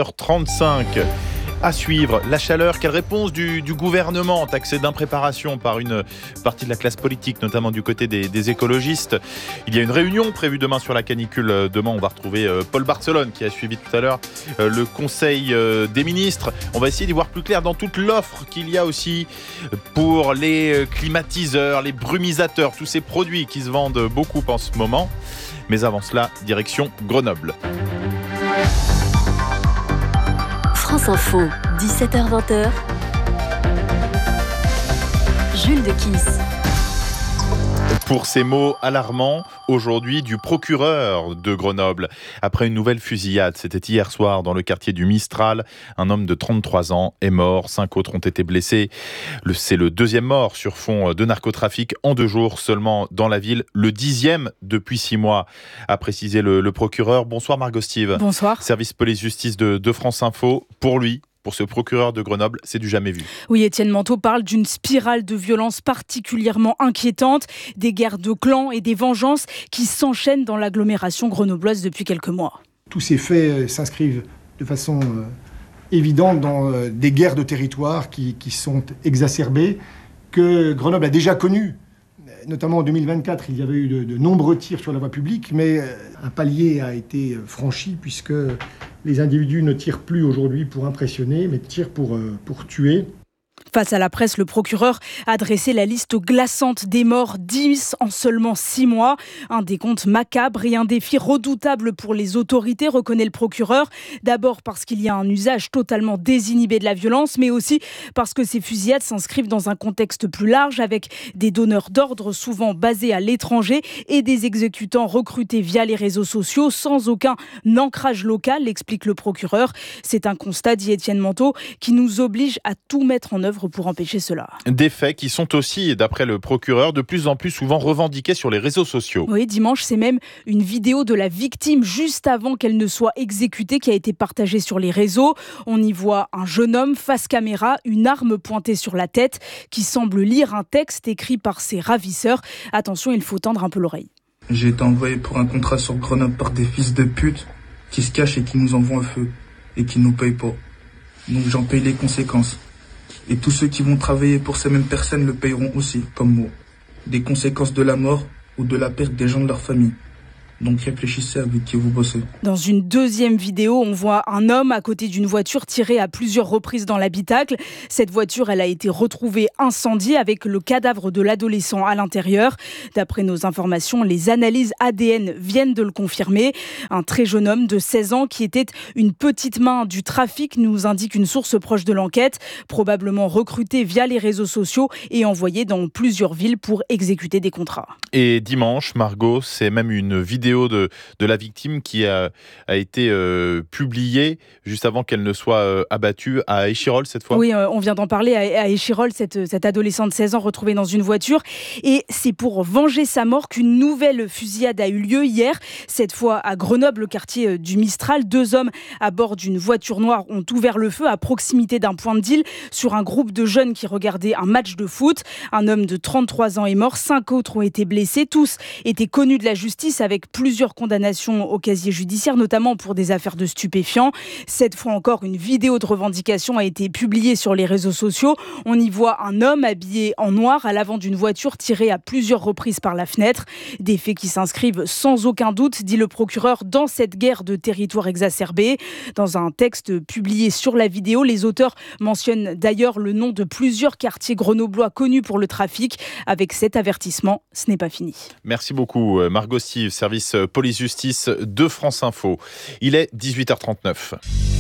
Speaker 6: 18h35. À suivre, la chaleur, quelle réponse du gouvernement taxé d'impréparation par une partie de la classe politique, notamment du côté des écologistes. Il y a une réunion prévue demain sur la canicule. Demain, on va retrouver Paul Barcelone qui a suivi tout à l'heure le Conseil des ministres. On va essayer d'y voir plus clair dans toute l'offre qu'il y a aussi pour les climatiseurs, les brumisateurs, tous ces produits qui se vendent beaucoup en ce moment. Mais avant cela, direction Grenoble.
Speaker 8: France Info, 17h-20h. Jules de Kiss.
Speaker 6: Pour ces mots alarmants, aujourd'hui, du procureur de Grenoble. Après une nouvelle fusillade, c'était hier soir dans le quartier du Mistral. Un homme de 33 ans est mort, 5 autres ont été blessés. C'est le 2e mort sur fond de narcotrafic en 2 jours seulement dans la ville. Le 10e depuis 6 mois, a précisé le procureur. Bonsoir Margot Steve.
Speaker 23: Bonsoir.
Speaker 6: Service police-justice de France Info. Pour lui, pour ce procureur de Grenoble, c'est du jamais vu.
Speaker 23: Oui, Étienne Manteau parle d'une spirale de violence particulièrement inquiétante, des guerres de clans et des vengeances qui s'enchaînent dans l'agglomération grenobloise depuis quelques mois.
Speaker 24: Tous ces faits s'inscrivent de façon évidente dans des guerres de territoire qui sont exacerbées, que Grenoble a déjà connues. Notamment en 2024, il y avait eu de nombreux tirs sur la voie publique, mais un palier a été franchi puisque les individus ne tirent plus aujourd'hui pour impressionner, mais tirent pour tuer.
Speaker 23: Face à la presse, le procureur a dressé la liste glaçante des morts, 10 en seulement 6 mois. Un décompte macabre et un défi redoutable pour les autorités, reconnaît le procureur. D'abord parce qu'il y a un usage totalement désinhibé de la violence, mais aussi parce que ces fusillades s'inscrivent dans un contexte plus large avec des donneurs d'ordre souvent basés à l'étranger et des exécutants recrutés via les réseaux sociaux sans aucun ancrage local, explique le procureur. C'est un constat, dit Étienne Manteau, qui nous oblige à tout mettre en œuvre pour empêcher cela.
Speaker 6: Des faits qui sont aussi, d'après le procureur, de plus en plus souvent revendiqués sur les réseaux sociaux.
Speaker 23: Oui, dimanche, c'est même une vidéo de la victime juste avant qu'elle ne soit exécutée qui a été partagée sur les réseaux. On y voit un jeune homme face caméra, une arme pointée sur la tête, qui semble lire un texte écrit par ses ravisseurs. Attention, il faut tendre un peu l'oreille.
Speaker 2: J'ai été envoyé pour un contrat sur Grenoble par des fils de pute qui se cachent et qui nous envoient un feu et qui nous payent pas. Donc j'en paye les conséquences. Et tous ceux qui vont travailler pour ces mêmes personnes le payeront aussi, comme moi. Des conséquences de la mort ou de la perte des gens de leur famille. Donc réfléchissez avec qui vous bossez.
Speaker 23: Dans une deuxième vidéo, on voit un homme à côté d'une voiture tirée à plusieurs reprises dans l'habitacle. Cette voiture, elle a été retrouvée incendiée avec le cadavre de l'adolescent à l'intérieur. D'après nos informations, les analyses ADN viennent de le confirmer. Un très jeune homme de 16 ans qui était une petite main du trafic, nous indique une source proche de l'enquête, probablement recruté via les réseaux sociaux et envoyé dans plusieurs villes pour exécuter des contrats.
Speaker 6: Et dimanche, Margot, c'est même une vidéo de la victime qui a été publiée juste avant qu'elle ne soit abattue à Échirolles cette fois.
Speaker 23: Oui, on vient d'en parler à Échirolles, cette adolescente de 16 ans retrouvée dans une voiture. Et c'est pour venger sa mort qu'une nouvelle fusillade a eu lieu hier. Cette fois à Grenoble, le quartier du Mistral. 2 hommes à bord d'une voiture noire ont ouvert le feu à proximité d'un point de deal sur un groupe de jeunes qui regardaient un match de foot. Un homme de 33 ans est mort, 5 autres ont été blessés. Tous étaient connus de la justice avec plusieurs condamnations au casier judiciaire, notamment pour des affaires de stupéfiants. Cette fois encore, une vidéo de revendication a été publiée sur les réseaux sociaux. On y voit un homme habillé en noir à l'avant d'une voiture tiré à plusieurs reprises par la fenêtre. Des faits qui s'inscrivent sans aucun doute, dit le procureur, dans cette guerre de territoire exacerbée. Dans un texte publié sur la vidéo, les auteurs mentionnent d'ailleurs le nom de plusieurs quartiers grenoblois connus pour le trafic. Avec cet avertissement, ce n'est pas fini.
Speaker 6: Merci beaucoup Margot Sive, service police-justice de France Info. Il est 18h39.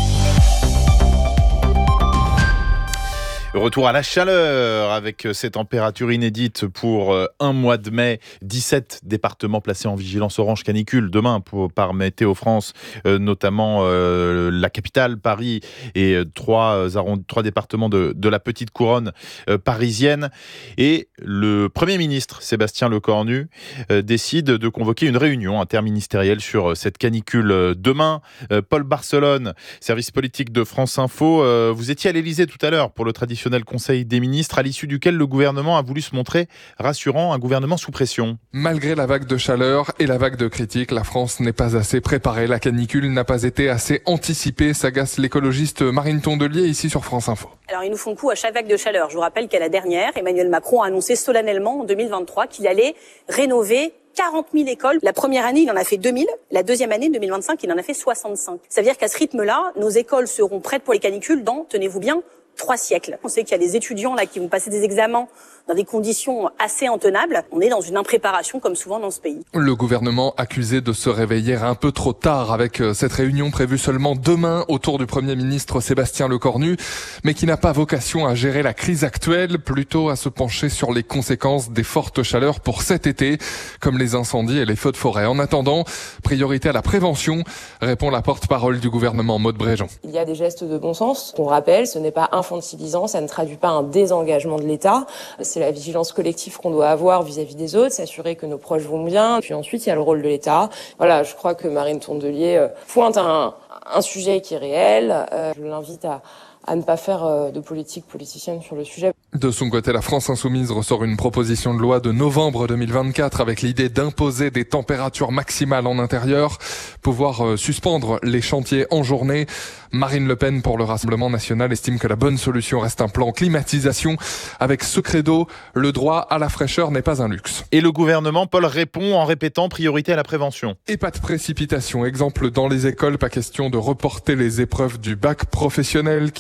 Speaker 6: Retour à la chaleur avec ces températures inédites pour un mois de mai. 17 départements placés en vigilance orange canicule demain par Météo France, notamment la capitale, Paris, et 3 départements de la petite couronne parisienne. Et le Premier ministre, Sébastien Lecornu, décide de convoquer une réunion interministérielle sur cette canicule demain. Paul Barcelone, service politique de France Info, vous étiez à l'Élysée tout à l'heure pour le traditionnel Conseil des ministres, à l'issue duquel le gouvernement a voulu se montrer rassurant, un gouvernement sous pression.
Speaker 3: Malgré la vague de chaleur et la vague de critiques, la France n'est pas assez préparée. La canicule n'a pas été assez anticipée, s'agace l'écologiste Marine Tondelier ici sur France Info.
Speaker 4: Alors ils nous font coup à chaque vague de chaleur. Je vous rappelle qu'à la dernière, Emmanuel Macron a annoncé solennellement en 2023 qu'il allait rénover 40 000 écoles. La première année, il en a fait 2000. La deuxième année, 2025, il en a fait 65. Ça veut dire qu'à ce rythme-là, nos écoles seront prêtes pour les canicules dans, tenez-vous bien, 3 siècles. On sait qu'il y a des étudiants là qui vont passer des examens dans des conditions assez intenables. On est dans une impréparation comme souvent dans ce pays.
Speaker 3: Le gouvernement accusé de se réveiller un peu trop tard avec cette réunion prévue seulement demain autour du Premier ministre Sébastien Lecornu, mais qui n'a pas vocation à gérer la crise actuelle, plutôt à se pencher sur les conséquences des fortes chaleurs pour cet été, comme les incendies et les feux de forêt. En attendant, priorité à la prévention, répond la porte-parole du gouvernement, Maude Bréjean.
Speaker 7: Il y a des gestes de bon sens qu'on rappelle, ce n'est pas infantilisant, ça ne traduit pas un désengagement de l'État. C'est la vigilance collective qu'on doit avoir vis-à-vis des autres, s'assurer que nos proches vont bien. Puis ensuite, il y a le rôle de l'État. Voilà, je crois que Marine Tondelier pointe un sujet qui est réel. Je l'invite à ne pas faire de politique politicienne sur le sujet.
Speaker 3: De son côté, la France Insoumise ressort une proposition de loi de novembre 2024 avec l'idée d'imposer des températures maximales en intérieur, pouvoir suspendre les chantiers en journée. Marine Le Pen, pour le Rassemblement national, estime que la bonne solution reste un plan climatisation. Avec ce credo, le droit à la fraîcheur n'est pas un luxe.
Speaker 6: Et le gouvernement, Paul, répond en répétant priorité à la prévention.
Speaker 3: Et pas de précipitation. Exemple, dans les écoles, pas question de reporter les épreuves du bac professionnel qui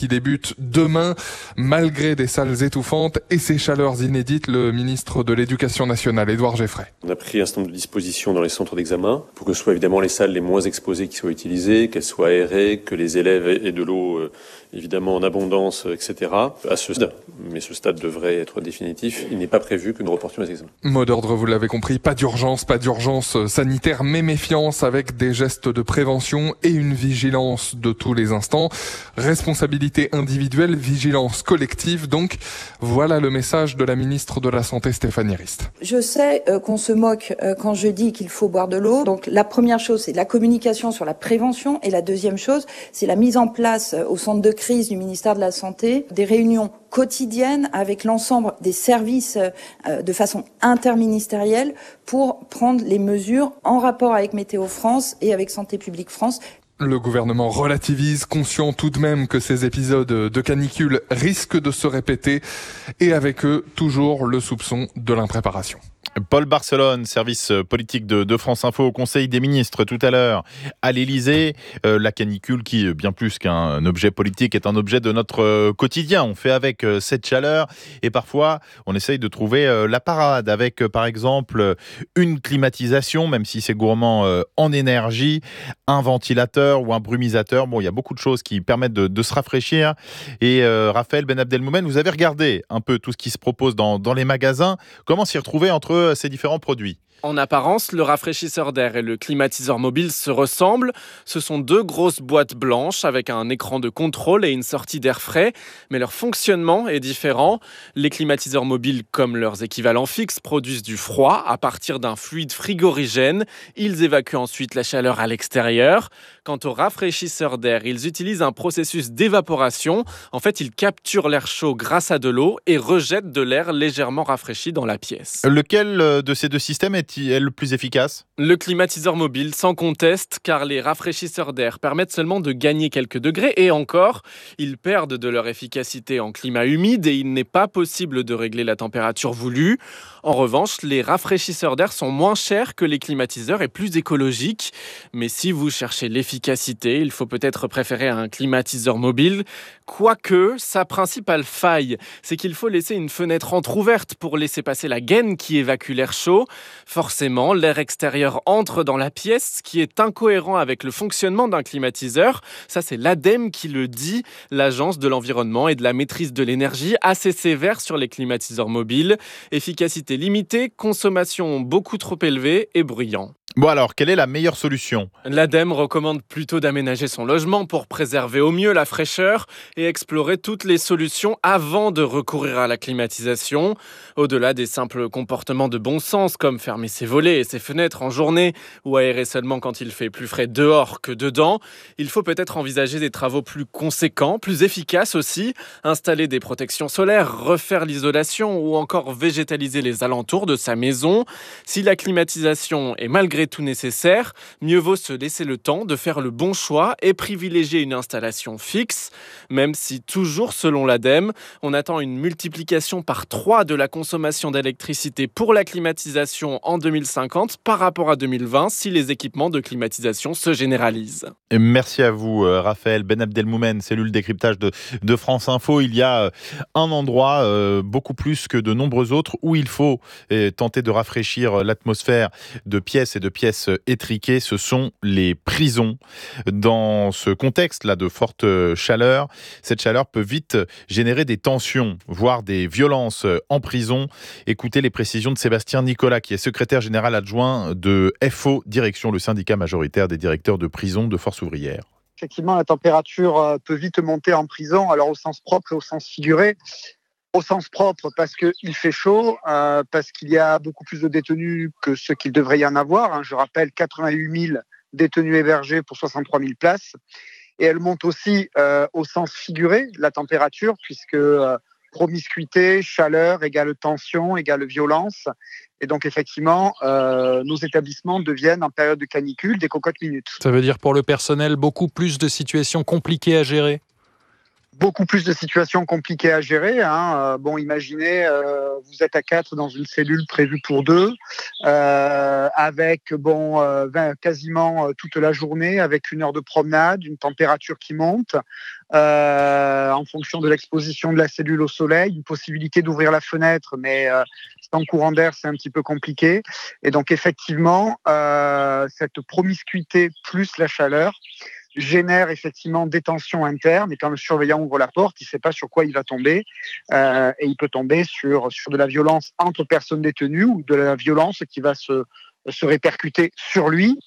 Speaker 3: débute demain, malgré des salles étouffantes et ces chaleurs inédites. Le ministre de l'Éducation nationale, Édouard Geffray.
Speaker 9: On a pris un certain nombre de dispositions dans les centres d'examen pour que ce soit évidemment les salles les moins exposées qui soient utilisées, qu'elles soient aérées, que les élèves aient de l'eau évidemment en abondance, etc. À ce stade, mais ce stade devrait être définitif, il n'est pas prévu que nous reportions les examens.
Speaker 3: Mot d'ordre, vous l'avez compris, pas d'urgence sanitaire, mais méfiance avec des gestes de prévention et une vigilance de tous les instants. Responsabilité individuelle, vigilance collective, donc voilà le message de la ministre de la Santé Stéphanie Rist.
Speaker 10: Je sais qu'on se moque quand je dis qu'il faut boire de l'eau. Donc la première chose, c'est la communication sur la prévention, et la deuxième chose, c'est la mise en place au centre de crise du ministère de la Santé des réunions quotidiennes avec l'ensemble des services de façon interministérielle pour prendre les mesures en rapport avec Météo France et avec Santé publique France.
Speaker 3: Le gouvernement relativise, conscient tout de même que ces épisodes de canicule risquent de se répéter, et avec eux, toujours le soupçon de l'impréparation.
Speaker 6: Paul Barcelone, service politique de France Info, au Conseil des ministres tout à l'heure à l'Élysée. La canicule qui, bien plus qu'un objet politique, est un objet de notre quotidien. On fait avec cette chaleur et parfois on essaye de trouver la parade avec par exemple une climatisation, même si c'est gourmand en énergie, un ventilateur ou un brumisateur. Bon, il y a beaucoup de choses qui permettent de se rafraîchir. Et Raphaël Ben Abdelmoumen, vous avez regardé un peu tout ce qui se propose dans les magasins. Comment s'y retrouver entre ces différents produits?
Speaker 11: En apparence, le rafraîchisseur d'air et le climatiseur mobile se ressemblent. Ce sont deux grosses boîtes blanches avec un écran de contrôle et une sortie d'air frais, mais leur fonctionnement est différent. Les climatiseurs mobiles, comme leurs équivalents fixes, produisent du froid à partir d'un fluide frigorigène. Ils évacuent ensuite la chaleur à l'extérieur. Quant aux rafraîchisseurs d'air, ils utilisent un processus d'évaporation. En fait, ils capturent l'air chaud grâce à de l'eau et rejettent de l'air légèrement rafraîchi dans la pièce.
Speaker 6: Lequel de ces deux systèmes est le plus efficace?
Speaker 11: Le climatiseur mobile, sans conteste, car les rafraîchisseurs d'air permettent seulement de gagner quelques degrés, et encore, ils perdent de leur efficacité en climat humide et il n'est pas possible de régler la température voulue. En revanche, les rafraîchisseurs d'air sont moins chers que les climatiseurs et plus écologiques. Mais si vous cherchez l'efficacité, il faut peut-être préférer un climatiseur mobile. Quoique, sa principale faille, c'est qu'il faut laisser une fenêtre entrouverte pour laisser passer la gaine qui évacue l'air chaud. Forcément, l'air extérieur entre dans la pièce, ce qui est incohérent avec le fonctionnement d'un climatiseur. Ça, c'est l'ADEME qui le dit, l'Agence de l'environnement et de la maîtrise de l'énergie, assez sévère sur les climatiseurs mobiles. Efficacité limitée, consommation beaucoup trop élevée et bruyant.
Speaker 6: Bon alors, quelle est la meilleure solution?
Speaker 11: L'ADEME recommande plutôt d'aménager son logement pour préserver au mieux la fraîcheur et explorer toutes les solutions avant de recourir à la climatisation. Au-delà des simples comportements de bon sens comme fermer ses volets et ses fenêtres en journée ou aérer seulement quand il fait plus frais dehors que dedans, il faut peut-être envisager des travaux plus conséquents, plus efficaces aussi, installer des protections solaires, refaire l'isolation ou encore végétaliser les alentours de sa maison. Si la climatisation est malgré tout nécessaire, mieux vaut se laisser le temps de faire le bon choix et privilégier une installation fixe, même si toujours selon l'ADEME, on attend une multiplication par 3 de la consommation d'électricité pour la climatisation en 2050 par rapport à 2020 si les équipements de climatisation se généralisent.
Speaker 6: Et merci à vous Raphaël Ben Abdelmoumen, cellule décryptage de France Info. Il y a un endroit beaucoup plus que de nombreux autres où il faut tenter de rafraîchir l'atmosphère de pièces et de pièces étriquées, ce sont les prisons. Dans ce contexte-là de forte chaleur, cette chaleur peut vite générer des tensions, voire des violences en prison. Écoutez les précisions de Sébastien Nicolas, qui est secrétaire général adjoint de FO Direction, le syndicat majoritaire des directeurs de prison de Force ouvrière.
Speaker 12: Effectivement, la température peut vite monter en prison, alors au sens propre et au sens figuré. Au sens propre, parce qu'il fait chaud, parce qu'il y a beaucoup plus de détenus que ce qu'il devrait y en avoir. Je rappelle 88 000 détenus hébergés pour 63 000 places. Et elle monte aussi au sens figuré, la température, puisque promiscuité, chaleur égale tension, égale violence. Et donc effectivement, nos établissements deviennent en période de canicule des cocottes minutes.
Speaker 5: Ça veut dire pour le personnel beaucoup plus de situations compliquées à gérer?
Speaker 12: beaucoup plus de situations compliquées à gérer. Imaginez, vous êtes à 4 dans une cellule prévue pour 2, avec quasiment toute la journée, avec 1 heure de promenade, une température qui monte, en fonction de l'exposition de la cellule au soleil, une possibilité d'ouvrir la fenêtre, mais sans courant d'air, c'est un petit peu compliqué. Et donc effectivement, cette promiscuité plus la chaleur génère effectivement des tensions internes, et quand le surveillant ouvre la porte, il ne sait pas sur quoi il va tomber, et il peut tomber sur de la violence entre personnes détenues ou de la violence qui va se répercuter sur lui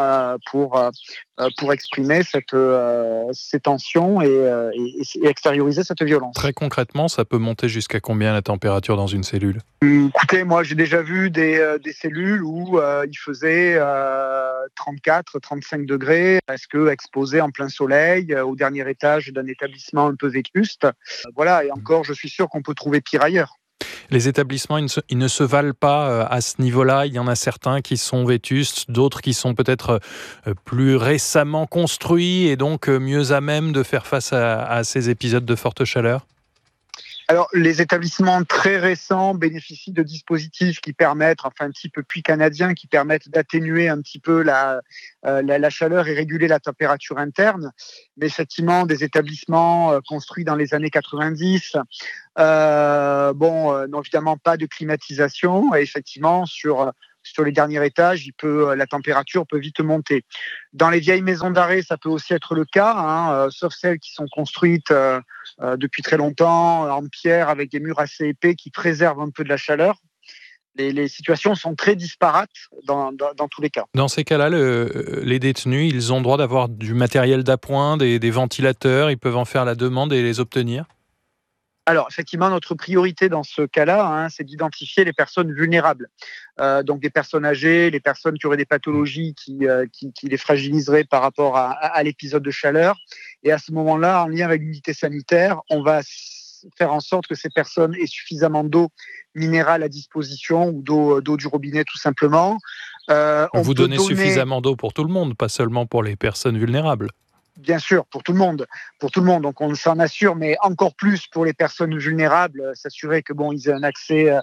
Speaker 12: pour exprimer ces tensions et extérioriser cette violence.
Speaker 6: Très concrètement, ça peut monter jusqu'à combien la température dans une cellule ?
Speaker 12: Écoutez, moi j'ai déjà vu des cellules où il faisait 34-35 degrés, parce que exposé en plein soleil, au dernier étage d'un établissement un peu vétuste. Et encore, je suis sûr qu'on peut trouver pire ailleurs.
Speaker 6: Les établissements, ils ne se valent pas à ce niveau-là. Il y en a certains qui sont vétustes, d'autres qui sont peut-être plus récemment construits et donc mieux à même de faire face à ces épisodes de forte chaleur.
Speaker 12: Alors, les établissements très récents bénéficient de dispositifs qui permettent, type puits canadien, qui permettent d'atténuer un petit peu la chaleur et réguler la température interne. Mais effectivement, des établissements construits dans les années 90, n'ont évidemment pas de climatisation. Et effectivement, sur les derniers étages, la température peut vite monter. Dans les vieilles maisons d'arrêt, ça peut aussi être le cas, sauf celles qui sont construites depuis très longtemps en pierre avec des murs assez épais qui préservent un peu de la chaleur. Les situations sont très disparates dans tous les cas.
Speaker 6: Dans ces cas-là, les détenus, ils ont le droit d'avoir du matériel d'appoint, des ventilateurs, ils peuvent en faire la demande et les obtenir ?
Speaker 12: Alors, effectivement, notre priorité dans ce cas-là, c'est d'identifier les personnes vulnérables. Donc, des personnes âgées, les personnes qui auraient des pathologies qui les fragiliseraient par rapport à l'épisode de chaleur. Et à ce moment-là, en lien avec l'unité sanitaire, on va faire en sorte que ces personnes aient suffisamment d'eau minérale à disposition ou d'eau du robinet, tout simplement.
Speaker 6: Vous donnez suffisamment d'eau pour tout le monde, pas seulement pour les personnes vulnérables.
Speaker 12: Bien sûr, pour tout le monde. Donc on s'en assure, mais encore plus pour les personnes vulnérables, s'assurer que ils aient un accès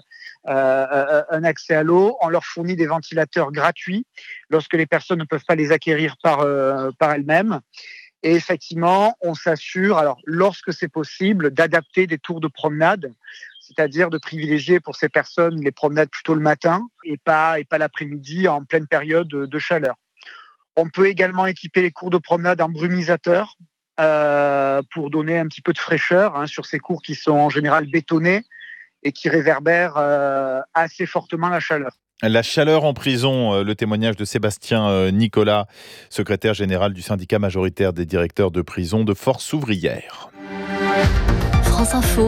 Speaker 12: à l'eau. On leur fournit des ventilateurs gratuits lorsque les personnes ne peuvent pas les acquérir par elles-mêmes. Et effectivement, on s'assure, alors lorsque c'est possible, d'adapter des tours de promenade, c'est-à-dire de privilégier pour ces personnes les promenades plutôt le matin et pas l'après-midi en pleine période de chaleur. On peut également équiper les cours de promenade en brumisateurs pour donner un petit peu de fraîcheur sur ces cours qui sont en général bétonnés et qui réverbèrent assez fortement la chaleur.
Speaker 6: La chaleur en prison, le témoignage de Sébastien Nicolas, secrétaire général du syndicat majoritaire des directeurs de prison de Force ouvrière.
Speaker 8: France Info,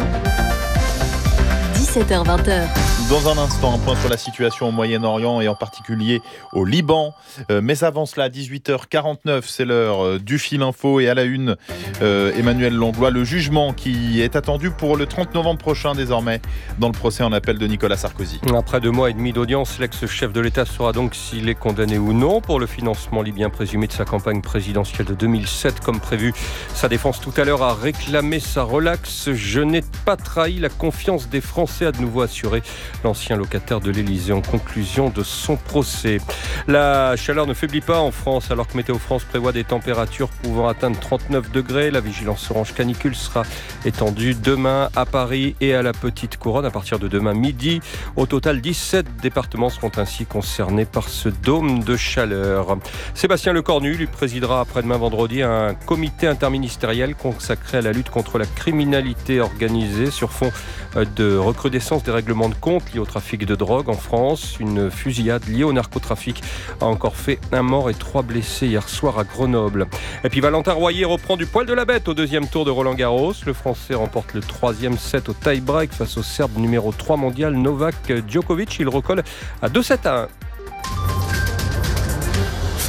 Speaker 8: 17h-20h.
Speaker 6: Dans un instant, un point sur la situation au Moyen-Orient et en particulier au Liban. Mais avant cela, 18h49, c'est l'heure du Fil Info et à la une, Emmanuel Langlois, le jugement qui est attendu pour le 30 novembre prochain désormais dans le procès en appel de Nicolas Sarkozy.
Speaker 20: Après 2 mois et demi d'audience, l'ex-chef de l'État saura donc s'il est condamné ou non pour le financement libyen présumé de sa campagne présidentielle de 2007 comme prévu. Sa défense tout à l'heure a réclamé sa relaxe. Je n'ai pas trahi la confiance des Français, a de nouveau assuré l'ancien locataire de l'Élysée en conclusion de son procès. La chaleur ne faiblit pas en France alors que Météo France prévoit des températures pouvant atteindre 39 degrés. La vigilance orange canicule sera étendue demain à Paris et à la Petite Couronne à partir de demain midi. Au total, 17 départements seront ainsi concernés par ce dôme de chaleur. Sébastien Lecornu lui présidera après-demain vendredi un comité interministériel consacré à la lutte contre la criminalité organisée sur fond de recrudescence des règlements de compte liés au trafic de drogue en France. Une fusillade liée au narcotrafic a encore fait 1 mort et 3 blessés hier soir à Grenoble. Et puis Valentin Royer reprend du poil de la bête au 2e tour de Roland-Garros. Le Français remporte le 3e set au tie-break face au Serbe numéro 3 mondial Novak Djokovic. Il recolle à 2-7-1.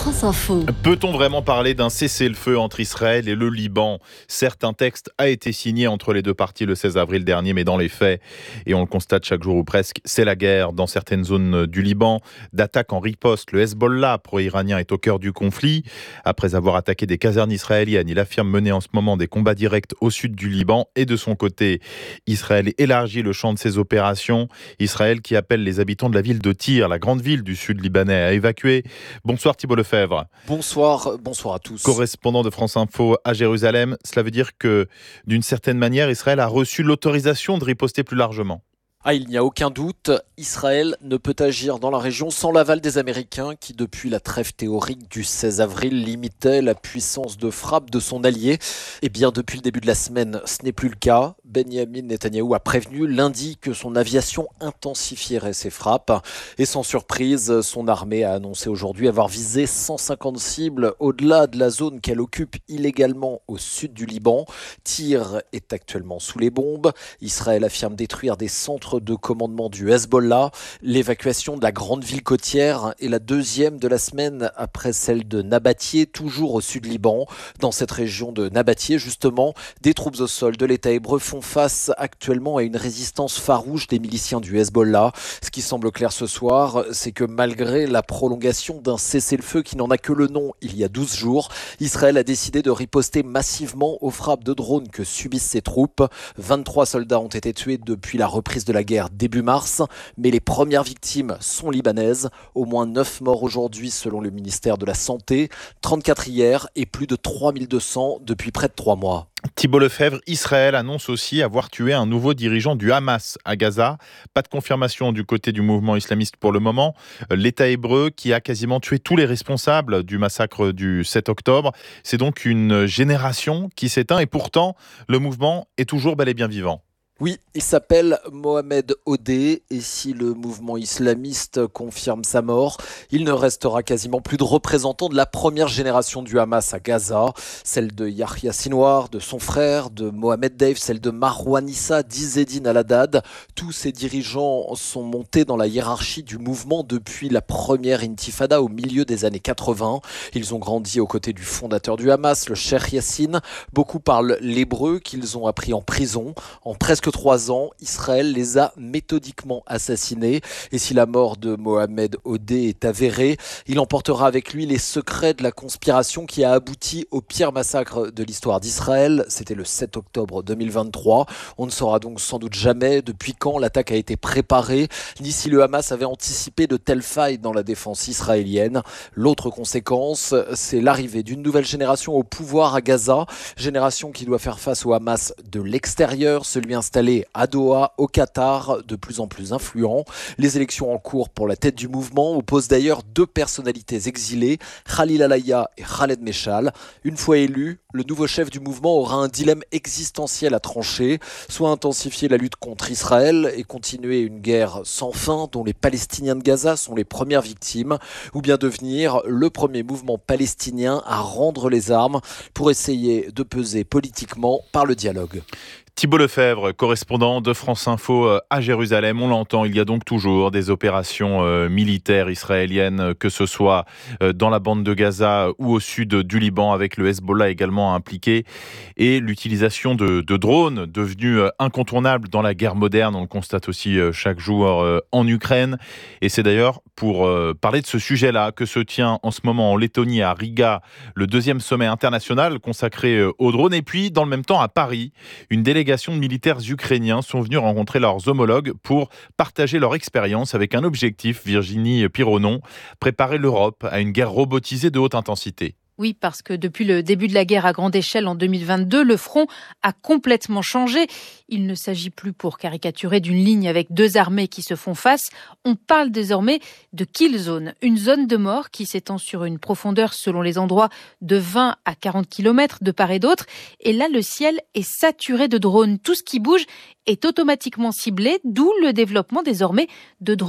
Speaker 8: France Info.
Speaker 6: Peut-on vraiment parler d'un cessez-le-feu entre Israël et le Liban ? Certes, un texte a été signé entre les deux parties le 16 avril dernier, mais dans les faits, et on le constate chaque jour ou presque, c'est la guerre dans certaines zones du Liban. D'attaques en riposte, le Hezbollah, pro-iranien, est au cœur du conflit. Après avoir attaqué des casernes israéliennes, il affirme mener en ce moment des combats directs au sud du Liban. Et de son côté, Israël élargit le champ de ses opérations. Israël qui appelle les habitants de la ville de Tyr, la grande ville du sud libanais, à évacuer. Bonsoir Thibault Lefebvre.
Speaker 1: Bonsoir à tous.
Speaker 6: Correspondant de France Info à Jérusalem, cela veut dire que d'une certaine manière, Israël a reçu l'autorisation de riposter plus largement.
Speaker 1: Il n'y a aucun doute, Israël ne peut agir dans la région sans l'aval des Américains qui, depuis la trêve théorique du 16 avril, limitaient la puissance de frappe de son allié. Eh bien, depuis le début de la semaine, ce n'est plus le cas. Benyamin Netanyahou a prévenu lundi que son aviation intensifierait ses frappes. Et sans surprise, son armée a annoncé aujourd'hui avoir visé 150 cibles au-delà de la zone qu'elle occupe illégalement au sud du Liban. Tyr est actuellement sous les bombes. Israël affirme détruire des centres de commandement du Hezbollah. L'évacuation de la grande ville côtière est la deuxième de la semaine après celle de Nabatieh, toujours au sud Liban. Dans cette région de Nabatieh, justement, des troupes au sol de l'État hébreu font face actuellement à une résistance farouche des miliciens du Hezbollah. Ce qui semble clair ce soir, c'est que malgré la prolongation d'un cessez-le-feu qui n'en a que le nom il y a 12 jours, Israël a décidé de riposter massivement aux frappes de drones que subissent ses troupes. 23 soldats ont été tués depuis la reprise de la guerre début mars, mais les premières victimes sont libanaises. Au moins 9 morts aujourd'hui selon le ministère de la Santé, 34 hier et plus de 3200 depuis près de 3 mois.
Speaker 6: Thibault Lefebvre, Israël annonce aussi avoir tué un nouveau dirigeant du Hamas à Gaza. Pas de confirmation du côté du mouvement islamiste pour le moment. L'État hébreu qui a quasiment tué tous les responsables du massacre du 7 octobre. C'est donc une génération qui s'éteint et pourtant le mouvement est toujours bel et bien vivant.
Speaker 1: Oui, il s'appelle Mohamed Odeh et si le mouvement islamiste confirme sa mort, il ne restera quasiment plus de représentants de la première génération du Hamas à Gaza, celle de Yahya Sinwar, de son frère, de Mohamed Deif, celle de Marwan Issa, d'Izzedine Al-Haddad. Tous ces dirigeants sont montés dans la hiérarchie du mouvement depuis la première intifada au milieu des années 80. Ils ont grandi aux côtés du fondateur du Hamas, le Cheikh Yassine. Beaucoup parlent l'hébreu qu'ils ont appris en prison. En presque 3 ans, Israël les a méthodiquement assassinés. Et si la mort de Mohamed Odeh est avérée, il emportera avec lui les secrets de la conspiration qui a abouti au pire massacre de l'histoire d'Israël. C'était le 7 octobre 2023. On ne saura donc sans doute jamais depuis quand l'attaque a été préparée, ni si le Hamas avait anticipé de telles failles dans la défense israélienne. L'autre conséquence, c'est l'arrivée d'une nouvelle génération au pouvoir à Gaza. Génération qui doit faire face au Hamas de l'extérieur, celui installé à Doha, au Qatar, de plus en plus influent. Les élections en cours pour la tête du mouvement opposent d'ailleurs 2 personnalités exilées, Khalil Alaya et Khaled Meshal. Une fois élu, le nouveau chef du mouvement aura un dilemme existentiel à trancher, soit intensifier la lutte contre Israël et continuer une guerre sans fin dont les Palestiniens de Gaza sont les premières victimes, ou bien devenir le premier mouvement palestinien à rendre les armes pour essayer de peser politiquement par le dialogue.
Speaker 6: Thibault Lefebvre, correspondant de France Info à Jérusalem. On l'entend, il y a donc toujours des opérations militaires israéliennes, que ce soit dans la bande de Gaza ou au sud du Liban, avec le Hezbollah également impliqué. Et l'utilisation de drones, devenue incontournable dans la guerre moderne. On le constate aussi chaque jour en Ukraine. Et c'est d'ailleurs pour parler de ce sujet-là que se tient en ce moment en Lettonie, à Riga, le 2e sommet international consacré aux drones. Et puis, dans le même temps, à Paris, une délégation de militaires ukrainiens sont venus rencontrer leurs homologues pour partager leur expérience avec un objectif, Virginie Pironon, préparer l'Europe à une guerre robotisée de haute intensité.
Speaker 21: Oui, parce que depuis le début de la guerre à grande échelle en 2022, le front a complètement changé. Il ne s'agit plus, pour caricaturer, d'une ligne avec 2 armées qui se font face. On parle désormais de kill zone, une zone de mort qui s'étend sur une profondeur, selon les endroits, de 20 à 40 km de part et d'autre. Et là, le ciel est saturé de drones. Tout ce qui bouge est automatiquement ciblé, d'où le développement désormais de drones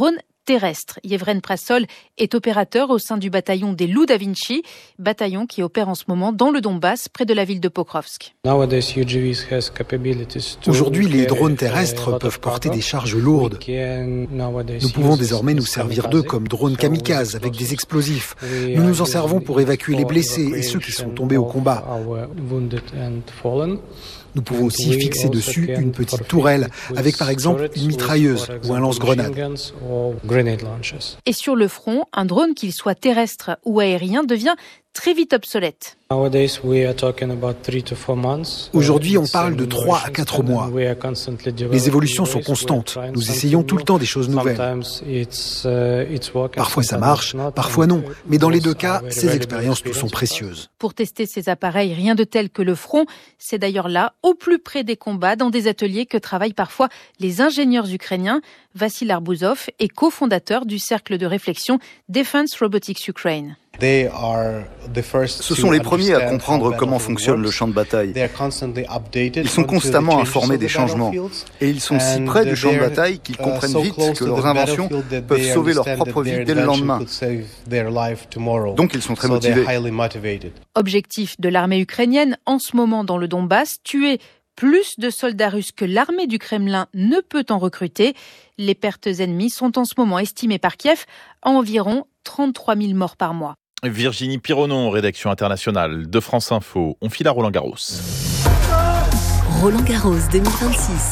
Speaker 13: terrestre. Yevhen Prassol est opérateur au sein du bataillon des Loups da Vinci, bataillon qui opère en ce moment dans le Donbass, près de la ville de Pokrovsk.
Speaker 14: Aujourd'hui, les drones terrestres peuvent porter des charges lourdes. Nous pouvons désormais nous servir d'eux comme drones kamikazes avec des explosifs. Nous nous en servons pour évacuer les blessés et ceux qui sont tombés au combat. Nous pouvons aussi fixer dessus une petite tourelle avec par exemple une mitrailleuse ou un lance-grenade.
Speaker 13: Et sur le front, un drone, qu'il soit terrestre ou aérien, devient très vite obsolète.
Speaker 14: Aujourd'hui, on parle de 3 à 4 mois. Les évolutions sont constantes. Nous essayons tout le temps des choses nouvelles. Parfois ça marche, parfois non. Mais dans les deux cas, ces expériences nous sont précieuses.
Speaker 13: Pour tester ces appareils, rien de tel que le front. C'est d'ailleurs là, au plus près des combats, dans des ateliers que travaillent parfois les ingénieurs ukrainiens. Vassil Arbouzov est cofondateur du cercle de réflexion Defense Robotics Ukraine.
Speaker 15: Ce sont les premiers à comprendre comment fonctionne le champ de bataille. Ils sont constamment informés des changements. Et ils sont si près du champ de bataille qu'ils comprennent vite que leurs inventions peuvent sauver leur propre vie dès le lendemain. Donc ils sont très motivés.
Speaker 13: Objectif de l'armée ukrainienne en ce moment dans le Donbass, tuer plus de soldats russes que l'armée du Kremlin ne peut en recruter. Les pertes ennemies sont en ce moment estimées par Kiev à environ 33 000 morts par mois.
Speaker 6: Virginie Pironon, rédaction internationale de France Info. On file à Roland Garros.
Speaker 8: Roland Garros 2026.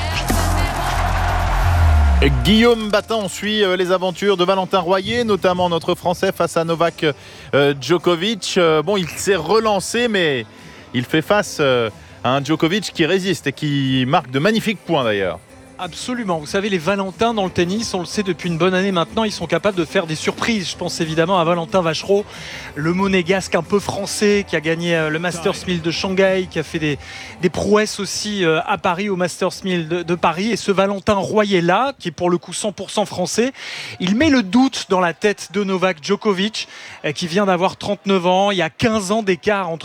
Speaker 6: Guillaume Battin, on suit les aventures de Valentin Royer, notamment notre Français face à Novak Djokovic. Bon, il s'est relancé, mais il fait face à un Djokovic qui résiste et qui marque de magnifiques points d'ailleurs.
Speaker 5: Absolument. Vous savez, les Valentins dans le tennis, on le sait depuis une bonne année maintenant, ils sont capables de faire des surprises. Je pense évidemment à Valentin Vachereau, le monégasque un peu français qui a gagné le Masters 1000 de Shanghai, qui a fait des prouesses aussi à Paris, au Masters 1000 de Paris. Et ce Valentin Royer-là, qui est pour le coup 100% français, il met le doute dans la tête de Novak Djokovic, qui vient d'avoir 39 ans. Il y a 15 ans d'écart entre